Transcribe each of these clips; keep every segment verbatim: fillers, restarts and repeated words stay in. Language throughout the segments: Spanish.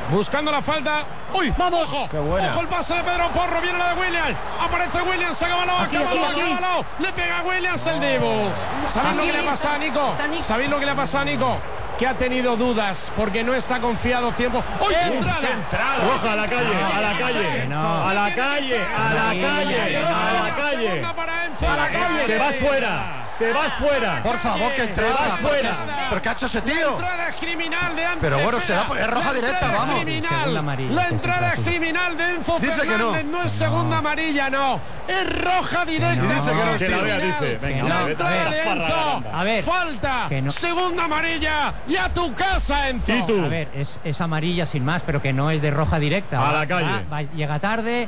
buscando la falta. ¡Uy! ¡Vamos! ¡Ojo! ¡Ojo el pase de Pedro Porro! Viene la de Williams. Aparece Williams. Se acaba Aquí, aquí, aquí. Le pega a Williams el Dibu. ¿Sabéis lo que le ha pasado a Nico? ¿Sabéis lo que le ha pasado a Nico? Que ha tenido dudas porque no está confiado tiempo. ¡Uy! ¡Entrada! ¡Entrada! ¡Ojo, a la calle! ¡A la calle! No. ¡A la calle! ¡A la calle! ¡A la calle! ¡A la calle! ¡Te vas fuera! ¡Te vas fuera! Por favor, que entrada. Te vas fuera. ¿Pero qué ha hecho ese La tío? entrada es criminal de Antes. Pero bueno, será es roja La directa, entrada es vamos. criminal. Segunda amarilla, La que entrada se es criminal de Enzo Dice que no. Fernández. No es segunda amarilla, no. Es roja directa. no. Dice que no, Que la vea, Criminal. dice. Venga, no. La hombre, vete a entrada de la Enzo. parraganda. A ver. Falta. Que no. Segunda amarilla. Y a tu casa, Enzo. ¿Y tú? A ver, es, es amarilla sin más, pero que no es de roja directa. A Va- la calle. va- va- llega tarde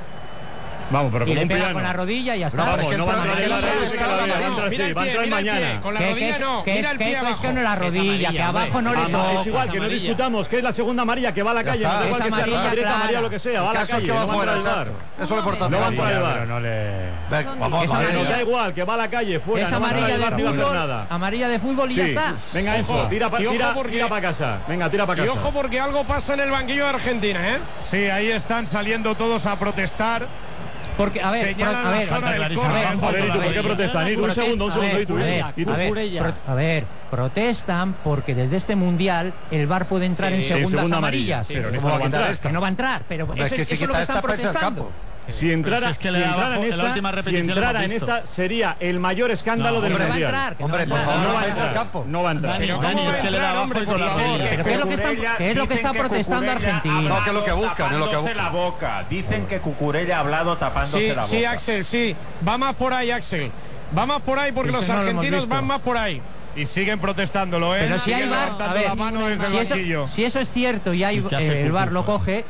Vamos, pero y como le un pega piano. con la rodilla y ya está. No, Vamos, es que no va a el entrar problema en la es que red, el que la problema vea, va a es entrar, Mira sí, el va a pie, entrar mira el pie. mañana. Con la Que, que rodilla es, no. que Mira es, el que pie es cuestión abajo. de la rodilla, que abajo no le Ah, toca. es igual, que no discutamos, que es la segunda amarilla que va a la Ya calle, está. no da igual Es que sea amarilla roja directa, clara. amarilla, lo que sea, va a El la caso es calle, que va no va a fuera, entrar al exacto. bar. Eso es lo importante. No va Vamos. fuera del bar. Pero no le... Venga, vamos, Es vamos. Pero amarilla. da igual, que va a la calle, fuera, Es no va a entrar amarilla al de bar ni va a hacer fútbol, nada. amarilla de fútbol y ya Sí. está. Venga, eso, Ojo. tira, pa- Y ojo tira, porque- tira para casa. Venga, tira para Y casa. ojo porque algo pasa en el banquillo de Argentina, ¿eh? Sí, ahí están saliendo todos a protestar. Porque, a ver, Señalan pro- a la ver, zona a del ver, córner. a ver, A ver, ¿y tú por qué protestan? ¿Y tú? Un Protest- segundo, un a segundo, ver, ¿y tú? a ver, ¿Y tú? a ver, pro- a ver, protestan porque desde este mundial el V A R puede entrar Sí, en en segundas segunda amarillas. amarilla, pero en ¿Cómo va a quitar Que esta? no va a entrar, pero Hombre, eso, es que si eso es lo quita que esta están pesa el protestando. campo. Si entrara, Pues es que si le da entrara abajo, en en la esta, última si repetición lo entrara hemos en visto. esta sería el mayor escándalo No, del No hombre, va a mundial. entrar, que no Hombre, va a por entrar. favor, No no va a pesa el entrar. campo. No va a entrar. Dani, Pero Dani, ¿cómo va es que a le da entrar, abajo hombre, y por por favor? favor. Pero ¿qué es lo que está, qué es lo que está protestando Argentina? No, que es lo que buscan, es lo que buscan. la boca. Dicen que Cucurella ha hablado tapándose Sí, la boca. sí, Axel, sí. Va más por ahí, Axel. Va más por ahí porque Eso los no lo hemos argentinos visto. van más por ahí. Y siguen protestándolo, ¿eh? Pero si hay Siguen V A R, levantando a ver, la mano desde si el eso, banquillo. si eso es cierto y hay ¿Y qué hace eh, el V A R Cucu, lo pues? coge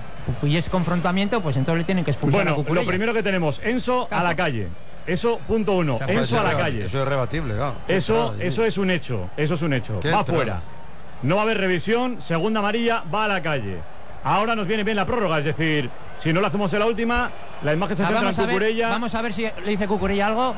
y es confrontamiento, pues entonces le tienen que expulsar a Bueno, Cucurella. lo primero que tenemos, Enzo a la calle. Eso, punto uno. Puede Enzo ser a la rebatible, calle. Eso es rebatible, claro. Eso, Entrada, eso es un hecho. Eso es un hecho. ¿Qué Va entrada? fuera. No va a haber revisión. Segunda amarilla, va a la calle. Ahora nos viene bien la prórroga, es decir, si no lo hacemos en la última, la imagen se Ah, centra en vamos, a ver, Cucurella. vamos a ver si le dice Cucurella algo.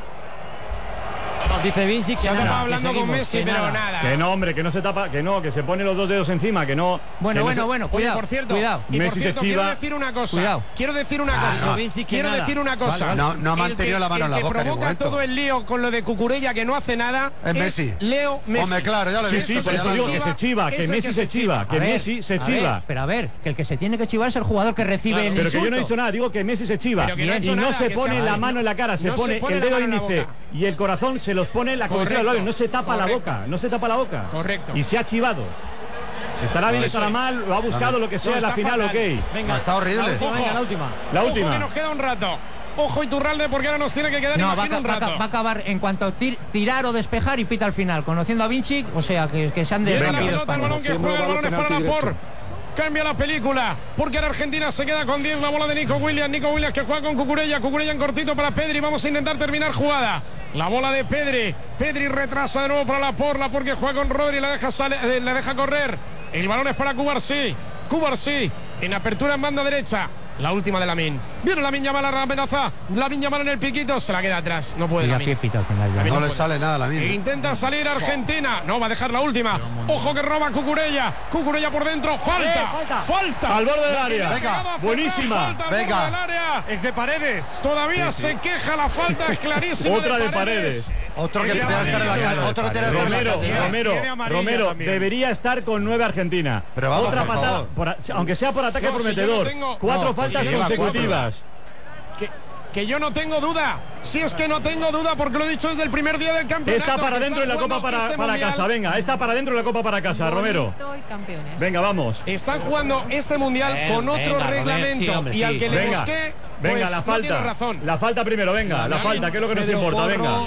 Dice Vinci que Se nada, estaba que hablando con seguimos, Messi, que pero nada. nada. Que no, hombre, que no se tapa, que no, que se pone los dos dedos encima, que no. Bueno, que no bueno, se- bueno, Oye, cuidado, por cierto, cuidado. y por Messi se cierto, chiva. quiero decir una cosa. Cuidado. Quiero decir una Ah, cosa. no. Vinci, que quiero nada. decir una cosa. Vale, vale. No, no ha El mantenido que- la mano en la el que boca en ningún provoca momento. todo el lío con lo de Cucurella que no hace nada Es Messi. Leo Messi. Hombre, claro, ya lo he Sí, visto. sí, pero por ya eso lo digo he que visto. se chiva, es que el Messi que se se chiva, A que ver, Messi se a chiva. ver, pero a ver, que el que se tiene que chivar es el jugador que recibe el Pero que yo no he insulto. dicho nada, digo que Messi se chiva Pero que no ha y hecho no nada, se que pone se- la mano en la cara, se no se pone pone el la dedo mano en la índice boca. y el corazón se los pone en la cobertura del Correcto, labio, no se tapa la correcto. boca, no se tapa la boca. Correcto. Y se ha chivado. Estará bien, Eso estará es. mal, lo ha buscado, lo que sea, No, en la está final, fatal. ok. Venga, Está horrible. La última, venga, la última. La Ojo última. que nos queda un rato. Ojo Iturralde porque ahora nos tiene que quedar No, va a, imagino, un va a- rato. va a acabar en cuanto a tir- tirar o despejar y pita al final. Conociendo a Vinci, o sea, que, que se han Llega la derretido pelota, el balón que juega, el balón es para Laporte. Cambia la película, porque ahora Argentina se queda con diez, la bola de Nico Williams, Nico Williams que juega con Cucurella, Cucurella en cortito para Pedri, vamos a intentar terminar jugada. La bola de Pedri, Pedri retrasa de nuevo para Laporte, Laporte que juega con Rodri, la deja, sale, eh, la deja correr. El balón es para Cubarsí, Cubarsí en apertura en banda derecha. La última de Lamin. Viene Lamin Yamal a la amenaza. Lamin Yamal en el piquito. Se la queda atrás. No puede Y Lamin. aquí pita al final. ya. Lamin No no le puede. sale nada a la E misma. intenta salir Argentina. No, va a dejar la última. Ojo que roba Cucurella. Cucurella por dentro. Falta. Eh, falta. Falta. Al borde del área. Venga, Ferran, buenísima. falta al Venga. borde del área. Es de Paredes. Todavía se queja la falta. Es clarísima. Otra de Paredes. Otro que Tiene tiene que estar en la calle. Otro que tiene que estar en la Romero, calle. Romero, Tiene amarilla Romero también. debería estar con nueve Argentina. Pero vamos, Otra por patada, favor. por a- aunque sea por ataque No, si yo prometedor. no tengo- Cuatro No, faltas si lleva consecutivas. Que, que yo no tengo duda. Si es que no tengo duda porque lo he dicho desde el primer día del campeonato. Está para que dentro en la jugando copa para, este para mundial. casa. Venga, está para dentro en la copa para casa, Romero. Bonito y campeones. Venga, vamos. Están jugando este mundial Venga, con otro venga, reglamento Robert, sí, hombre, y al sí. que le Venga, busqué, venga, pues, la no falta. tiene razón. La falta primero, venga, la falta, que es lo que nos Pedro importa, Porro. venga.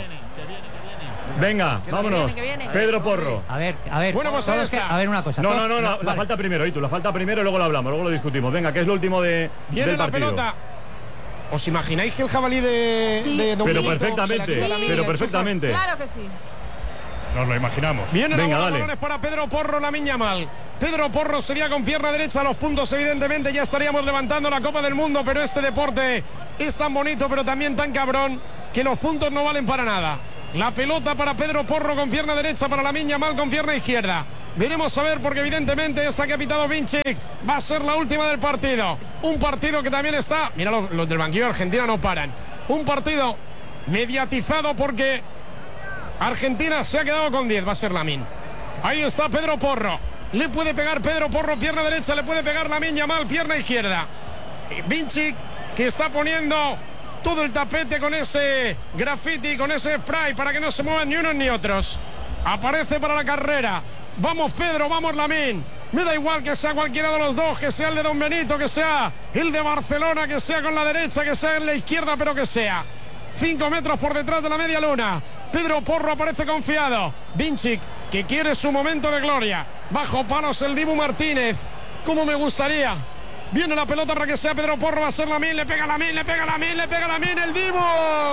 Venga, vámonos. que viene. Pedro Porro. A ver, a ver. Bueno, pues ahí todos que- está. a ver una cosa. No, todos- no, no, la, la vale. falta primero, y tú, la falta primero y luego lo hablamos, luego lo discutimos. Venga, que es lo último de, Viene del la partido. pelota. ¿Os imagináis que el jabalí de, Sí. de Don Pero Milito perfectamente, se la quita la pero milla, perfectamente. Claro que sí. Nos lo imaginamos. Viene Venga, la bola, dale. balones para Pedro Porro, la miña mal. Pedro Porro sería con pierna derecha los puntos, evidentemente ya estaríamos levantando la Copa del Mundo, pero este deporte es tan bonito, pero también tan cabrón, que los puntos no valen para nada. La pelota para Pedro Porro con pierna derecha, para Lamine Yamal con pierna izquierda. Veremos a ver, porque evidentemente esta que ha pitado Vinicic va a ser la última del partido. Un partido que también está... Mira, los, los del banquillo de Argentina no paran. Un partido mediatizado porque Argentina se ha quedado con diez. Va a ser Lamine. Ahí está Pedro Porro. Le puede pegar Pedro Porro, pierna derecha. Le puede pegar Lamine Yamal, pierna izquierda. Vinicic, que está poniendo todo el tapete con ese graffiti, con ese spray, para que no se muevan ni unos ni otros. Aparece para la carrera. Vamos Pedro, vamos Lamine. Me da igual que sea cualquiera de los dos, que sea el de Don Benito, que sea el de Barcelona, que sea con la derecha, que sea en la izquierda, pero que sea. Cinco metros por detrás de la media luna. Pedro Porro aparece confiado. Vinicic, que quiere su momento de gloria. Bajo palos el Dibu Martínez. Como me gustaría. Viene la pelota para que sea Pedro Porro, va a ser Lamine, le pega Lamine, le pega Lamine, le pega Lamine, el Dibu.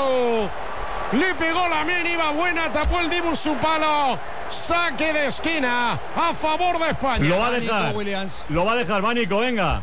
Le pegó Lamine, iba buena, tapó el Dibu su palo. Saque de esquina a favor de España. Lo va a dejar. Lo va a dejar, va Nico, venga.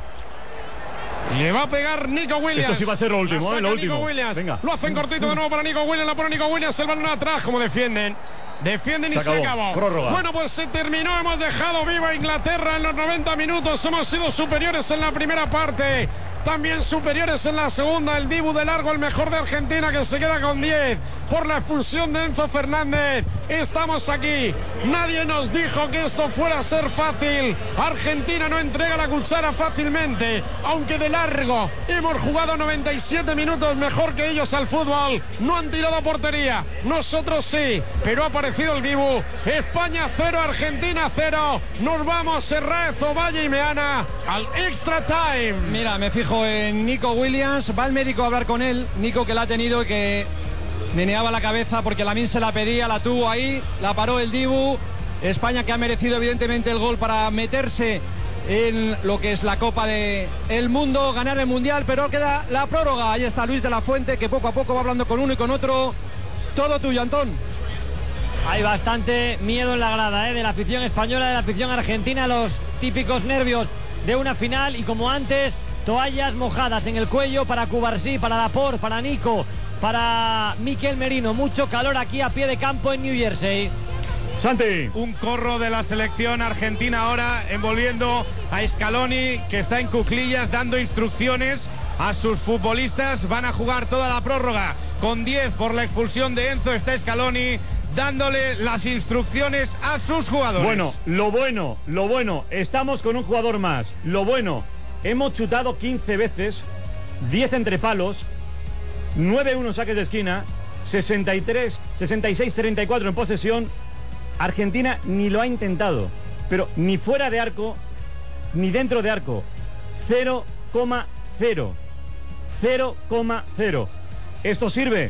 Le va a pegar Nico Williams. Esto sí va a ser lo último, eh, lo último. Williams. Venga. Lo hacen cortito de nuevo para Nico Williams. La pone Nico Williams. El balón atrás. Como defienden. Defienden y se acabó. Se acabó. Prórroga. Bueno, pues se terminó. Hemos dejado viva Inglaterra en los noventa minutos. Hemos sido superiores en la primera parte. También superiores en la segunda. El Dibu de largo, el mejor de Argentina, que se queda con diez por la expulsión de Enzo Fernández. Estamos aquí. Nadie nos dijo que esto fuera a ser fácil. Argentina no entrega la cuchara fácilmente, aunque de largo. Hemos jugado noventa y siete minutos mejor que ellos al fútbol. No han tirado a portería. Nosotros sí, pero ha aparecido el Dibu. España cero, Argentina cero. Nos vamos, Serraez, Ovalle y Meana, al extra time. Mira, me fijo en Nico Williams, va el médico a hablar con él, Nico, que la ha tenido y que meneaba la cabeza porque Lamine se la pedía, la tuvo ahí, la paró el Dibu. España, que ha merecido evidentemente el gol para meterse en lo que es la Copa del Mundo, ganar el Mundial, pero queda la prórroga. Ahí está Luis de la Fuente, que poco a poco va hablando con uno y con otro. Todo tuyo, Antón. Hay bastante miedo en la grada, ¿eh? De la afición española, de la afición argentina, los típicos nervios de una final, y como antes, toallas mojadas en el cuello para Cubarsí, para Laporte, para Nico, para Mikel Merino. Mucho calor aquí a pie de campo en New Jersey. Santi. Un corro de la selección argentina ahora envolviendo a Scaloni, que está en cuclillas dando instrucciones a sus futbolistas. Van a jugar toda la prórroga con diez por la expulsión de Enzo. Está Scaloni dándole las instrucciones a sus jugadores. Bueno, lo bueno, lo bueno, estamos con un jugador más. Lo bueno, hemos chutado quince veces, diez entre palos, nueve uno saques de esquina, sesenta y tres, sesenta y seis, treinta y cuatro en posesión. Argentina ni lo ha intentado, pero ni fuera de arco, ni dentro de arco. cero coma cero. cero coma cero. ¿Esto sirve?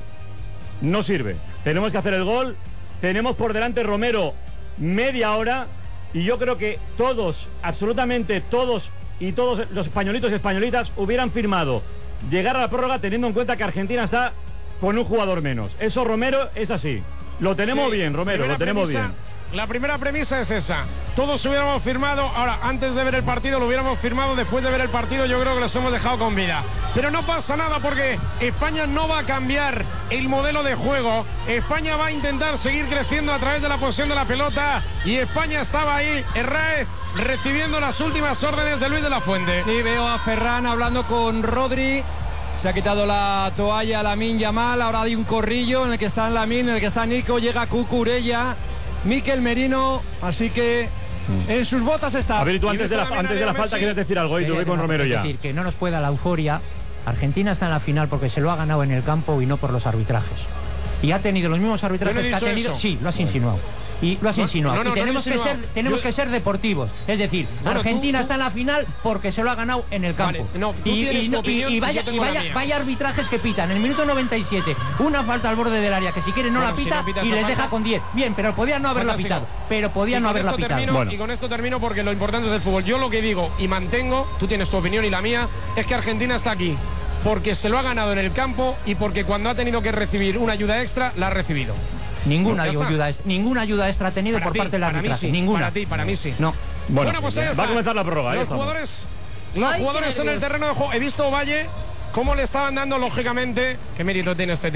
No sirve. Tenemos que hacer el gol. Tenemos por delante Romero media hora. Y yo creo que todos, absolutamente todos y todos los españolitos y españolitas hubieran firmado llegar a la prórroga teniendo en cuenta que Argentina está con un jugador menos. Eso, Romero, es así. Lo tenemos Sí, bien, Romero, lo tenemos premisa, bien. La primera premisa es esa. Todos hubiéramos firmado, ahora, antes de ver el partido lo hubiéramos firmado, después de ver el partido yo creo que los hemos dejado con vida. Pero no pasa nada porque España no va a cambiar el modelo de juego. España va a intentar seguir creciendo a través de la posesión de la pelota. Y España estaba ahí, Herrera, recibiendo las últimas órdenes de Luis de la Fuente. Sí, veo a Ferran hablando con Rodri. Se ha quitado la toalla Lamine Yamal. Ahora hay un corrillo en el que está Lamine, en el que está Nico. Llega Cucurella, Mikel Merino. Así que en sus botas está. A ver, tú antes de la, antes de la falta quieres decir algo. Y tú voy con Romero ya. Es decir, que no nos pueda la euforia. Argentina está en la final porque se lo ha ganado en el campo y no por los arbitrajes. Y ha tenido los mismos arbitrajes no que ha tenido. Eso. Sí, lo has insinuado. Y lo has No, insinuado. no, no, y tenemos, no que, ser, tenemos Yo... que ser deportivos. Es decir, bueno, Argentina tú, tú... está en la final porque se lo ha ganado en el campo. Vale, no, tú y, tienes y, tu opinión y, y y vaya, yo tengo y vaya, la mía. vaya arbitrajes que pitan. En el minuto noventa y siete, una falta al borde del área que si quiere no Bueno, la si pita no pita y esa les falta... deja con diez. Bien, pero podía no haberla Fantástico. pitado. Pero podía y no con haberla esto pitado. termino, Bueno. Y con esto termino porque lo importante es el fútbol. Yo lo que digo y mantengo, tú tienes tu opinión y la mía, es que Argentina está aquí porque se lo ha ganado en el campo y porque cuando ha tenido que recibir una ayuda extra, la ha recibido. Ninguna Ya ayuda, está. ninguna ayuda extra ha tenido Para por ti, parte del para mí arbitraje. sí, Ninguna. para ti, para mí sí. No. Bueno, Bueno, pues ahí va está. a comenzar la prórroga. Ahí Los estamos. jugadores, los Ay, jugadores qué en el nervios. terreno de juego. He visto Valle cómo le estaban dando, lógicamente, qué mérito tiene este tío,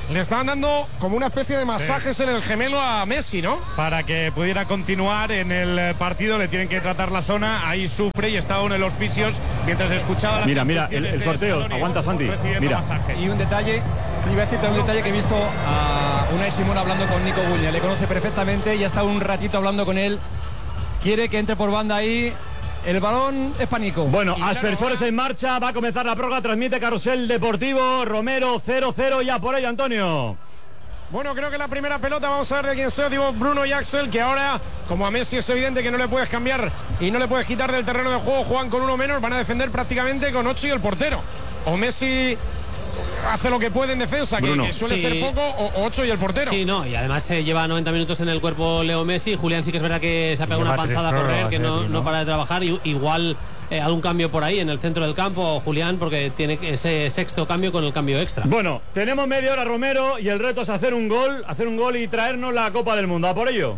Le estaban dando como una especie de masajes sí. en el gemelo a Messi, ¿no? Para que pudiera continuar en el partido le tienen que tratar la zona, ahí sufre y está uno de los fisios mientras escuchaba la Mira, mira, el, el sorteo, aguanta Santi, mira. Masaje. Y un detalle, iba a decirte un detalle que he visto a Unai Simón hablando con Nico Williams, le conoce perfectamente y ha estado un ratito hablando con él, quiere que entre por banda ahí. El balón es para Nico. Bueno, aspersores en marcha, va a comenzar la prórroga, transmite Carrusel Deportivo, Romero cero cero, ya por ello, Antonio. Bueno, creo que la primera pelota, vamos a ver de quién sea, digo Bruno y Axel, que ahora, como a Messi es evidente que no le puedes cambiar y no le puedes quitar del terreno de juego, juegan con uno menos, van a defender prácticamente con ocho y el portero. O Messi hace lo que puede en defensa, que, que suele sí. ser poco, o ocho y el portero. Sí, no, y además se eh, lleva noventa minutos en el cuerpo Leo Messi. Julián sí que es verdad que se ha pegado una panzada a correr, que no, no para de trabajar, y igual eh, algún cambio por ahí en el centro del campo, Julián, porque tiene ese sexto cambio con el cambio extra. Bueno, tenemos media hora, Romero, y el reto es hacer un gol, hacer un gol y traernos la Copa del Mundo. ¿A por ello?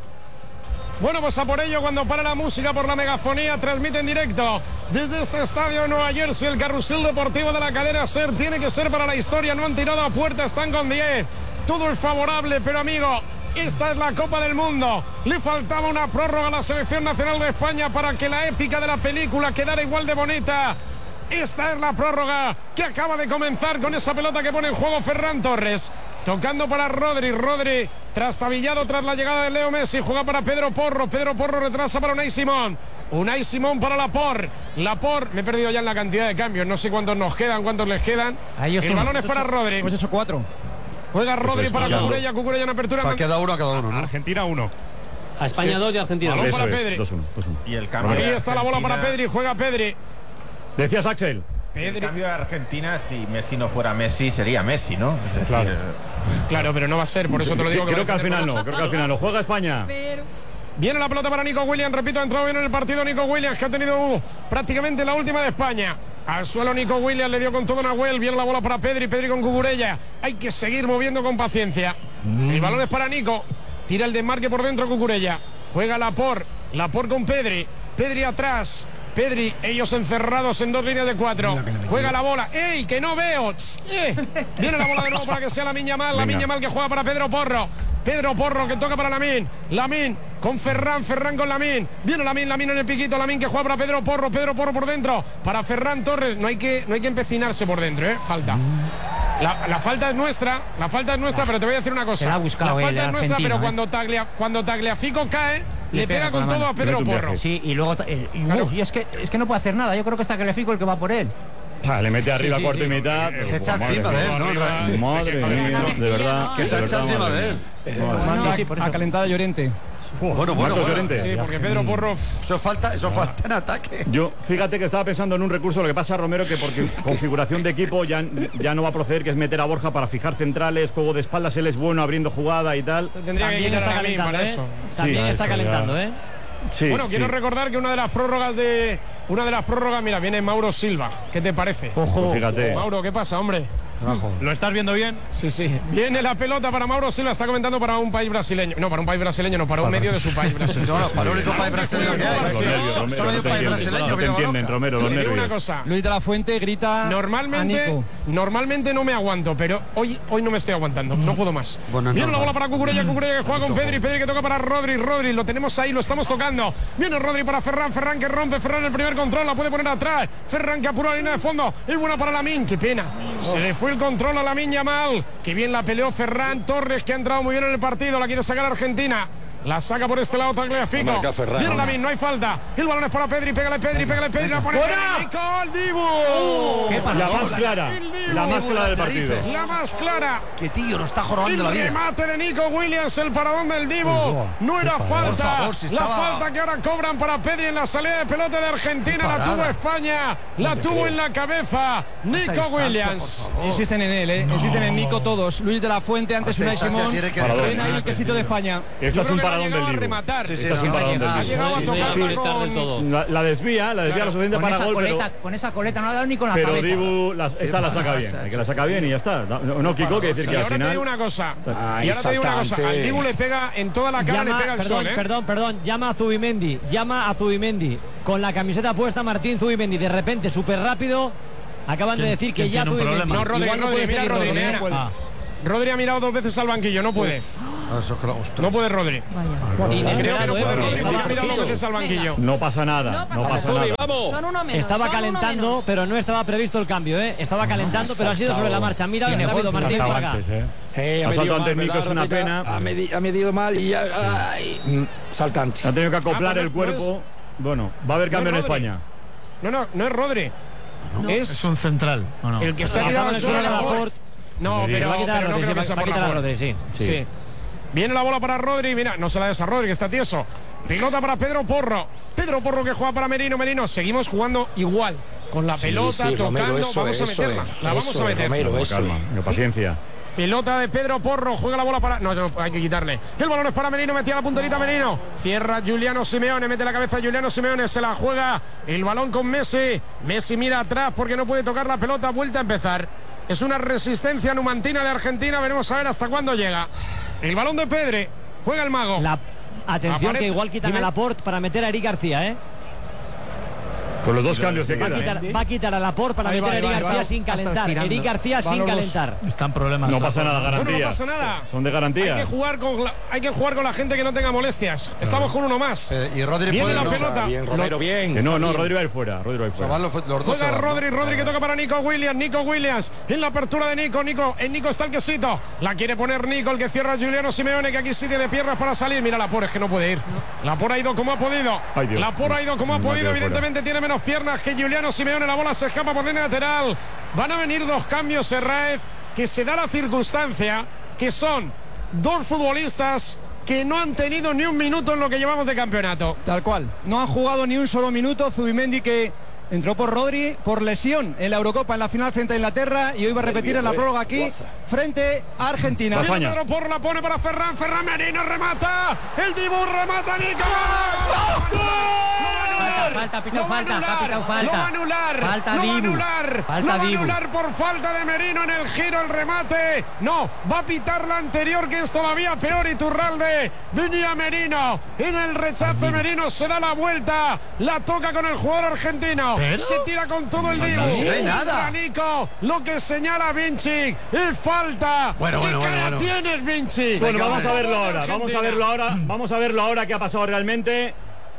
Bueno, pues a por ello, cuando para la música por la megafonía, transmite en directo desde este estadio de Nueva Jersey, el carrusel deportivo de la cadena SER. Tiene que ser para la historia, no han tirado a puerta, están con diez. Todo es favorable, pero amigo, esta es la Copa del Mundo. Le faltaba una prórroga a la selección nacional de España para que la épica de la película quedara igual de bonita. Esta es la prórroga que acaba de comenzar con esa pelota que pone en juego Ferran Torres. Tocando para Rodri, Rodri trastabillado tras la llegada de Leo Messi, juega para Pedro Porro, Pedro Porro retrasa para Unai Simón, Unai Simón para Laporte, Laporte, me he perdido ya en la cantidad de cambios, no sé cuántos nos quedan, cuántos les quedan. El son, balón es para hecho, Rodri. Hemos hecho cuatro. Juega Rodri para Cucurella, Cucurella en apertura. O sea, queda uno a cada uno, ¿no? Argentina uno. A España sí. dos y Argentina balón dos. para Pedri. dos uno, dos uno. Y el cambio Ahí está la bola para Pedri, juega Pedri. Decías, Axel. El cambio de Argentina, si Messi no fuera Messi, sería Messi, ¿no? Es decir, claro. claro, pero no va a ser, por eso te lo digo. Creo que, que al final no, creo que al final no. Juega España. Pero... Viene la pelota para Nico Williams, repito, ha entrado bien en el partido Nico Williams, que ha tenido uh, prácticamente la última de España. Al suelo Nico Williams, le dio con todo Nahuel, viene la bola para Pedri, Pedri con Cucurella. Hay que seguir moviendo con paciencia. Mm. El balón es para Nico, tira el desmarque por dentro Cucurella. Juega Laporte, Laporte con Pedri, Pedri atrás. Pedri, ellos encerrados en dos líneas de cuatro. Juega la bola. ¡Ey, que no veo! ¡Eh! Viene la bola de nuevo para que sea Lamine Yamal. Lamine Yamal que juega para Pedro Porro. Pedro Porro que toca para Lamine. Lamine con Ferran. Ferran con Lamine. Viene Lamine, Lamine en el piquito. Lamine que juega para Pedro Porro. Pedro Porro por dentro. Para Ferran Torres. No hay que, no hay que empecinarse por dentro, ¿eh? Falta. La, la falta es nuestra. La falta es nuestra, pero te voy a decir una cosa. La, buscado, la falta eh, es nuestra, pero eh. cuando, Taglia, cuando Tagliafico cae... Le, le pega, pega con, con todo a Pedro Porro. Sí, y luego eh, y, claro. uf, y es que es que no puede hacer nada. Yo creo que está Tagliafico el que va por él. Ah, le mete arriba sí, sí, cuarto sí, y mitad. Se echa encima de él, ¿no? Madre mía, de verdad. Que se echa encima de él. Manda a calentada Llorente. Uh, bueno, bueno, bueno. Sí, porque Pedro Porro... Eso falta, eso falta en ataque. Yo, fíjate que estaba pensando en un recurso, lo que pasa, Romero, que porque configuración de equipo ya, ya no va a proceder, que es meter a Borja para fijar centrales, juego de espaldas, él es bueno abriendo jugada y tal. Tendría También que está calentando, ¿eh? eso. También sí, está eso, calentando, ya. ¿eh? Sí, bueno, quiero sí. recordar que una de las prórrogas de... Una de las prórrogas, mira, viene Mauro Silva. ¿Qué te parece? Ojo, fíjate. Mauro, ¿qué pasa, hombre? Abajo. ¿Lo estás viendo bien? Sí, sí. Viene la pelota para Mauro Silva, está comentando para un país brasileño. No, para un país brasileño, no, para un medio de su país brasileño. No, no, para el único país brasileño que hay. Solo hay un país brasileño. No te entienden, Romero, los nervios. Una cosa. Luis de la Fuente grita Normalmente, a Nico. normalmente no me aguanto, pero hoy, hoy no me estoy aguantando. No puedo más. Bueno, Viene no, la bola para Cucurella, Cucurella que juega con Mucho Pedri, Pedri que toca para Rodri, Rodri, lo tenemos ahí, lo estamos tocando. Viene Rodri para Ferran, Ferran que rompe, Ferran el primer control, la puede poner atrás. Ferran que apura la línea de fondo. Es buena para Lamine, qué pena. Se le fue el control a Lamine Yamal. Que bien la peleó Ferran Torres, que ha entrado muy bien en el partido. La quiere sacar Argentina. La saca por este lado Tagliafico. Viene Lamine, no hay falta. El balón es para Pedri, pégale Pedri, pégale Pedri. La pone Nico, el Dibu. La más clara. La más clara del partido. La más clara. Que tío, nos está jorobando la vida. El remate de Nico Williams, el paradón del Dibu. No era falta. La falta que ahora cobran para Pedri en la salida de pelota de Argentina. La tuvo España. La tuvo en la cabeza Nico Williams. Insisten en él, ¿eh? Insisten en Nico todos. Luis de la Fuente, antes Unai Simón. Ven ahí el quesito de España. Esto es un paradón del Dibu. Rematar. Sí, sí, es un paradón del Ha llegado a tocarla con... La, la desvía, la desvía lo suficiente para gol, coleta, pero... Con esa coleta no ha dado ni con la pero cabeza. Pero Dibu, la, esta la saca bien, que la saca bien y ya está. No, no Kiko, que decir que al final... Y ahora te digo una cosa, y ahora te digo una cosa, al Dibu le pega en toda la cara, llama, le pega el perdón, sol, ¿eh? Perdón, perdón, llama a Zubimendi, llama a Zubimendi, con la camiseta puesta Martín Zubimendi, de repente, súper rápido, acaban de decir que ya Zubimendi... No, Rodri, Rodri, mira Rodri, mira. Rodri ha mirado dos veces al banquillo, no puede. No puede Rodri. Vaya. Inesperado, ¿eh? Ha mirado dos veces al banquillo. No pasa nada, no pasa nada. Estaba calentando, pero no estaba previsto el cambio, ¿eh? Estaba calentando, pero ha sido sobre la marcha. Mira, rápido, Martín, por acá. Eh, ha Ha saltado medido antes mal, Nico, es ¿verdad, una Rafita? pena. Ha, medi- ha medido mal y ya... Ay, mm, saltante. Ha tenido que acoplar Ah, el pues, cuerpo. Bueno, va a haber no cambio en es Rodri. España. No, no, no es Rodri. Es, Es un central, ¿o no? el que se ha Estaba tirado en al el suelo suelo de de la Laporte. No, pero, Va a quitar a pero no Rodri, creo sí, que va- sea va a por quitar a Laporte. Rodri, sí. Sí. Viene la bola para Rodri, mira, no se la des a Rodri, que está tieso. Pelota para Pedro Porro. Pedro Porro que juega para Merino. Merino, seguimos jugando igual. Con la Sí, pelota, sí, tocando, Romero, eso vamos a es, eso meterla. es, La vamos eso a es, meter. Romero, Con eso calma, es. con paciencia. Pelota de Pedro Porro, juega la bola para... No, no, hay que quitarle. El balón es para Merino, metía la punterita Merino. Cierra Giuliano Simeone, mete la cabeza Giuliano Simeone, se la juega el balón con Messi. Messi mira atrás porque no puede tocar la pelota, vuelta a empezar. Es una resistencia numantina de Argentina, veremos a ver hasta cuándo llega. El balón de Pedre, juega el mago. La, atención Aparece- que igual quitan Dime. a Laporte para meter a Eric García, ¿eh? Con los dos cambios que Va a quedan. quitar, va a, quitar a Laporte para Ahí meter va, a ahí Eric va, ahí García va. sin Está calentar. estirando. Eric García Van sin los dos. calentar. Están problemas. No pasa nada, Bueno, garantía. no pasa nada. Son de Hay garantía. que jugar con la, hay que jugar con la gente que no tenga molestias. Estamos con uno más. Eh, y Rodri Viene puede, la ¿no? pelota. Bien, Romero, bien. Que no, no, Bien. Rodri va a ir fuera. Rodri va a ir O sea, fuera. van los, los dos. Juega se van, ¿no? Rodri, Rodri que toca para Nico Williams, Nico Williams en la apertura de Nico, Nico, en Nico está el quesito, la quiere poner Nico, el que cierra a Giuliano Simeone, que aquí sí tiene piernas para salir, mira la por es que no puede ir, la por ha ido como ha podido, Ay, Dios. la por ha ido como ha Me ha podido, quedado evidentemente tiene menos piernas que Giuliano Simeone, la bola se escapa por línea lateral, van a venir dos cambios, Serraez, que se da la circunstancia que son dos futbolistas que no han tenido ni un minuto en lo que llevamos de campeonato. Tal cual. No han jugado ni un solo minuto. Zubimendi, que entró por Rodri por lesión en la Eurocopa en la final frente a Inglaterra, y hoy va a repetir en la prórroga aquí frente a Argentina. España. Viene Pedro Porro, la pone para Ferran, Ferran Merino remata, el Dibu remata, Nico. Falta, pitó Lo va a falta, anular, ha pitado falta. lo va a anular, Falta lo va a Dibu. anular, Falta lo va a Dibu. anular por falta de Merino en el giro, el remate. No, va a pitar la anterior, que es todavía peor, Iturralde. Venía Merino, en el rechazo Merino se da la vuelta, la toca con el jugador argentino, se tira con todo el Dibu. No hay nada. Entra Nico, lo que señala Vinci, es falta. Bueno, bueno, ¿Qué bueno, cara bueno. tienes, Vinci? Bueno, Venga, vamos a hombre. verlo ahora. Vamos a verlo ahora. Vamos a verlo ahora qué ha pasado realmente.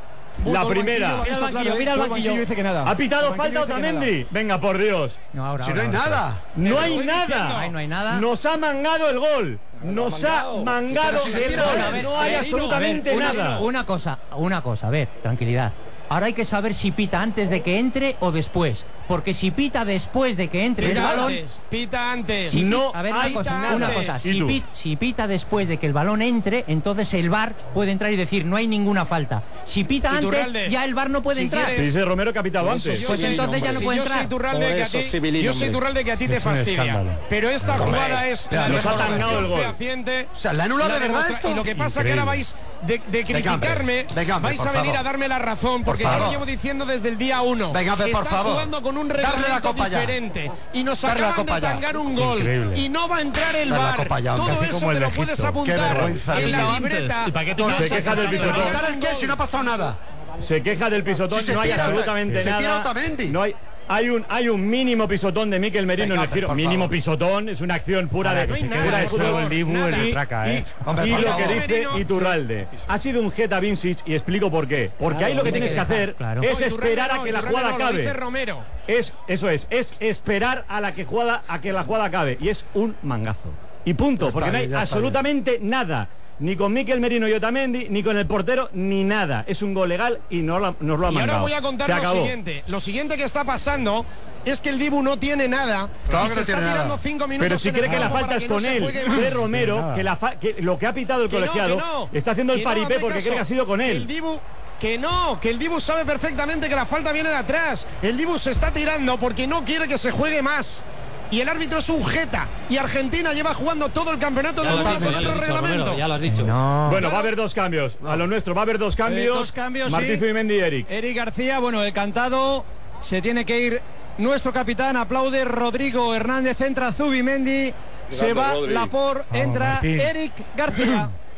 La Todo el primera. banquillo, Mira el está banquillo, claro, mira el todo banquillo. dice que nada. ¿Ha pitado El falta banquillo dice que nada. Otamendi? Venga, por Dios. No, ahora, Si no ahora, hay ahora. nada. No hay estoy nada. diciendo. Ahí no hay nada. Nos ha mangado el gol. Nos ha mangado pero si se el tira, gol. a ver, No hay Sereno, absolutamente a ver, una- nada. Una cosa, una cosa, a ver, tranquilidad. Ahora hay que saber si pita antes de que entre o después. Porque si pita después de que entre el Pita balón. antes, pita antes. si No pi- a ver, hay una cosa, nada. una cosa. ¿Y Si, tú? pit- si pita después de que el balón entre, entonces el V A R puede entrar y decir no hay ninguna falta. Si pita Iturralde, antes, ya el V A R no puede si entrar. quieres- Dice Romero que ha pitado antes. Pues entonces ya no Si puede yo soy entrar. Iturralde Por que a eso, ti, Civilino, yo soy hombre. Iturralde que a ti te Es un fastidia. escándalo. Pero esta Hombre, jugada es ya, la nos ha tangado el demostración gol. fehaciente. O sea, ¿le anula La de verdad demostra- esto? Y lo que pasa Increíble. que ahora vais de, de criticarme, venga, hombre, vais por a venir favor. a darme la razón, porque Por yo lo favor. llevo diciendo desde el día uno. Venga, hombre, por Está favor. jugando con un Darle la reglamento copa ya. diferente y nos Darle la acaban copa de ya. tangar un Es gol increíble. y no va a entrar el Darle la V A R. copa ya, hombre. Todo Casi eso como te el lo Egipto. puedes Qué apuntar vergüenza, en la Dios. libreta. ¿Y para qué te No vas a Se queja del sacar pisotón. nada. ¿Quitar el qué? Si no ha pasado nada. Se queja del pisotón, Si se no hay tira, absolutamente se tira nada. Otamendi. No hay, hay un hay un mínimo pisotón de Mikel Merino Venga, en el giro. por Mínimo favor. pisotón, es una acción pura Ahora de, que se No hay quede nada, pura de solo fútbol. el Dibu nada. en la traca, ¿eh? Hombre, Y por lo favor. que dice Merino. Iturralde ha sido un Jeta Vincic y explico por qué. Porque Claro, ahí lo que tiene tienes que que dejar, hacer claro. es No, Iturralde esperar no, a que la Iturralde jugada no, lo dice acabe. Romero. Es eso es, es esperar a la que jugada a que la jugada acabe y es un mangazo. Y punto, Ya está porque no hay bien, ya está absolutamente nada. Ni con Mikel Merino y Otamendi, ni con el portero, ni nada. Es un gol legal y no lo- nos lo ha Y mandado. ahora voy a contar Se lo acabó. siguiente. Lo siguiente que está pasando es que el Dibu no tiene nada. Claro y que se no está tiene tirando nada. cinco minutos. Pero si en cree el que la campo falta para es que no con se él, juegue cree más. Romero, nada. que, la fa- que lo que ha pitado el Que no, que colegiado no. está haciendo el Que no, paripé hazme porque caso. cree que ha sido con El él. Dibu, que no, que el Dibu sabe perfectamente que la falta viene de atrás. El Dibu se está tirando porque no quiere que se juegue más. Y el árbitro es un jeta. Y Argentina lleva jugando todo el campeonato Ya del lo has mundo dicho, con ya lo otro has dicho, Romero, reglamento. ya lo has dicho. No. Bueno, va a haber dos cambios. A lo nuestro va a haber dos cambios. Eh, dos cambios, Martín sí. Zubimendi y Eric. Eric García, bueno, el cantado, se tiene que ir nuestro capitán, aplaude Rodrigo Hernández, entra Zubimendi, se va Rodri. Laporte, Vamos, entra Martín. Eric García.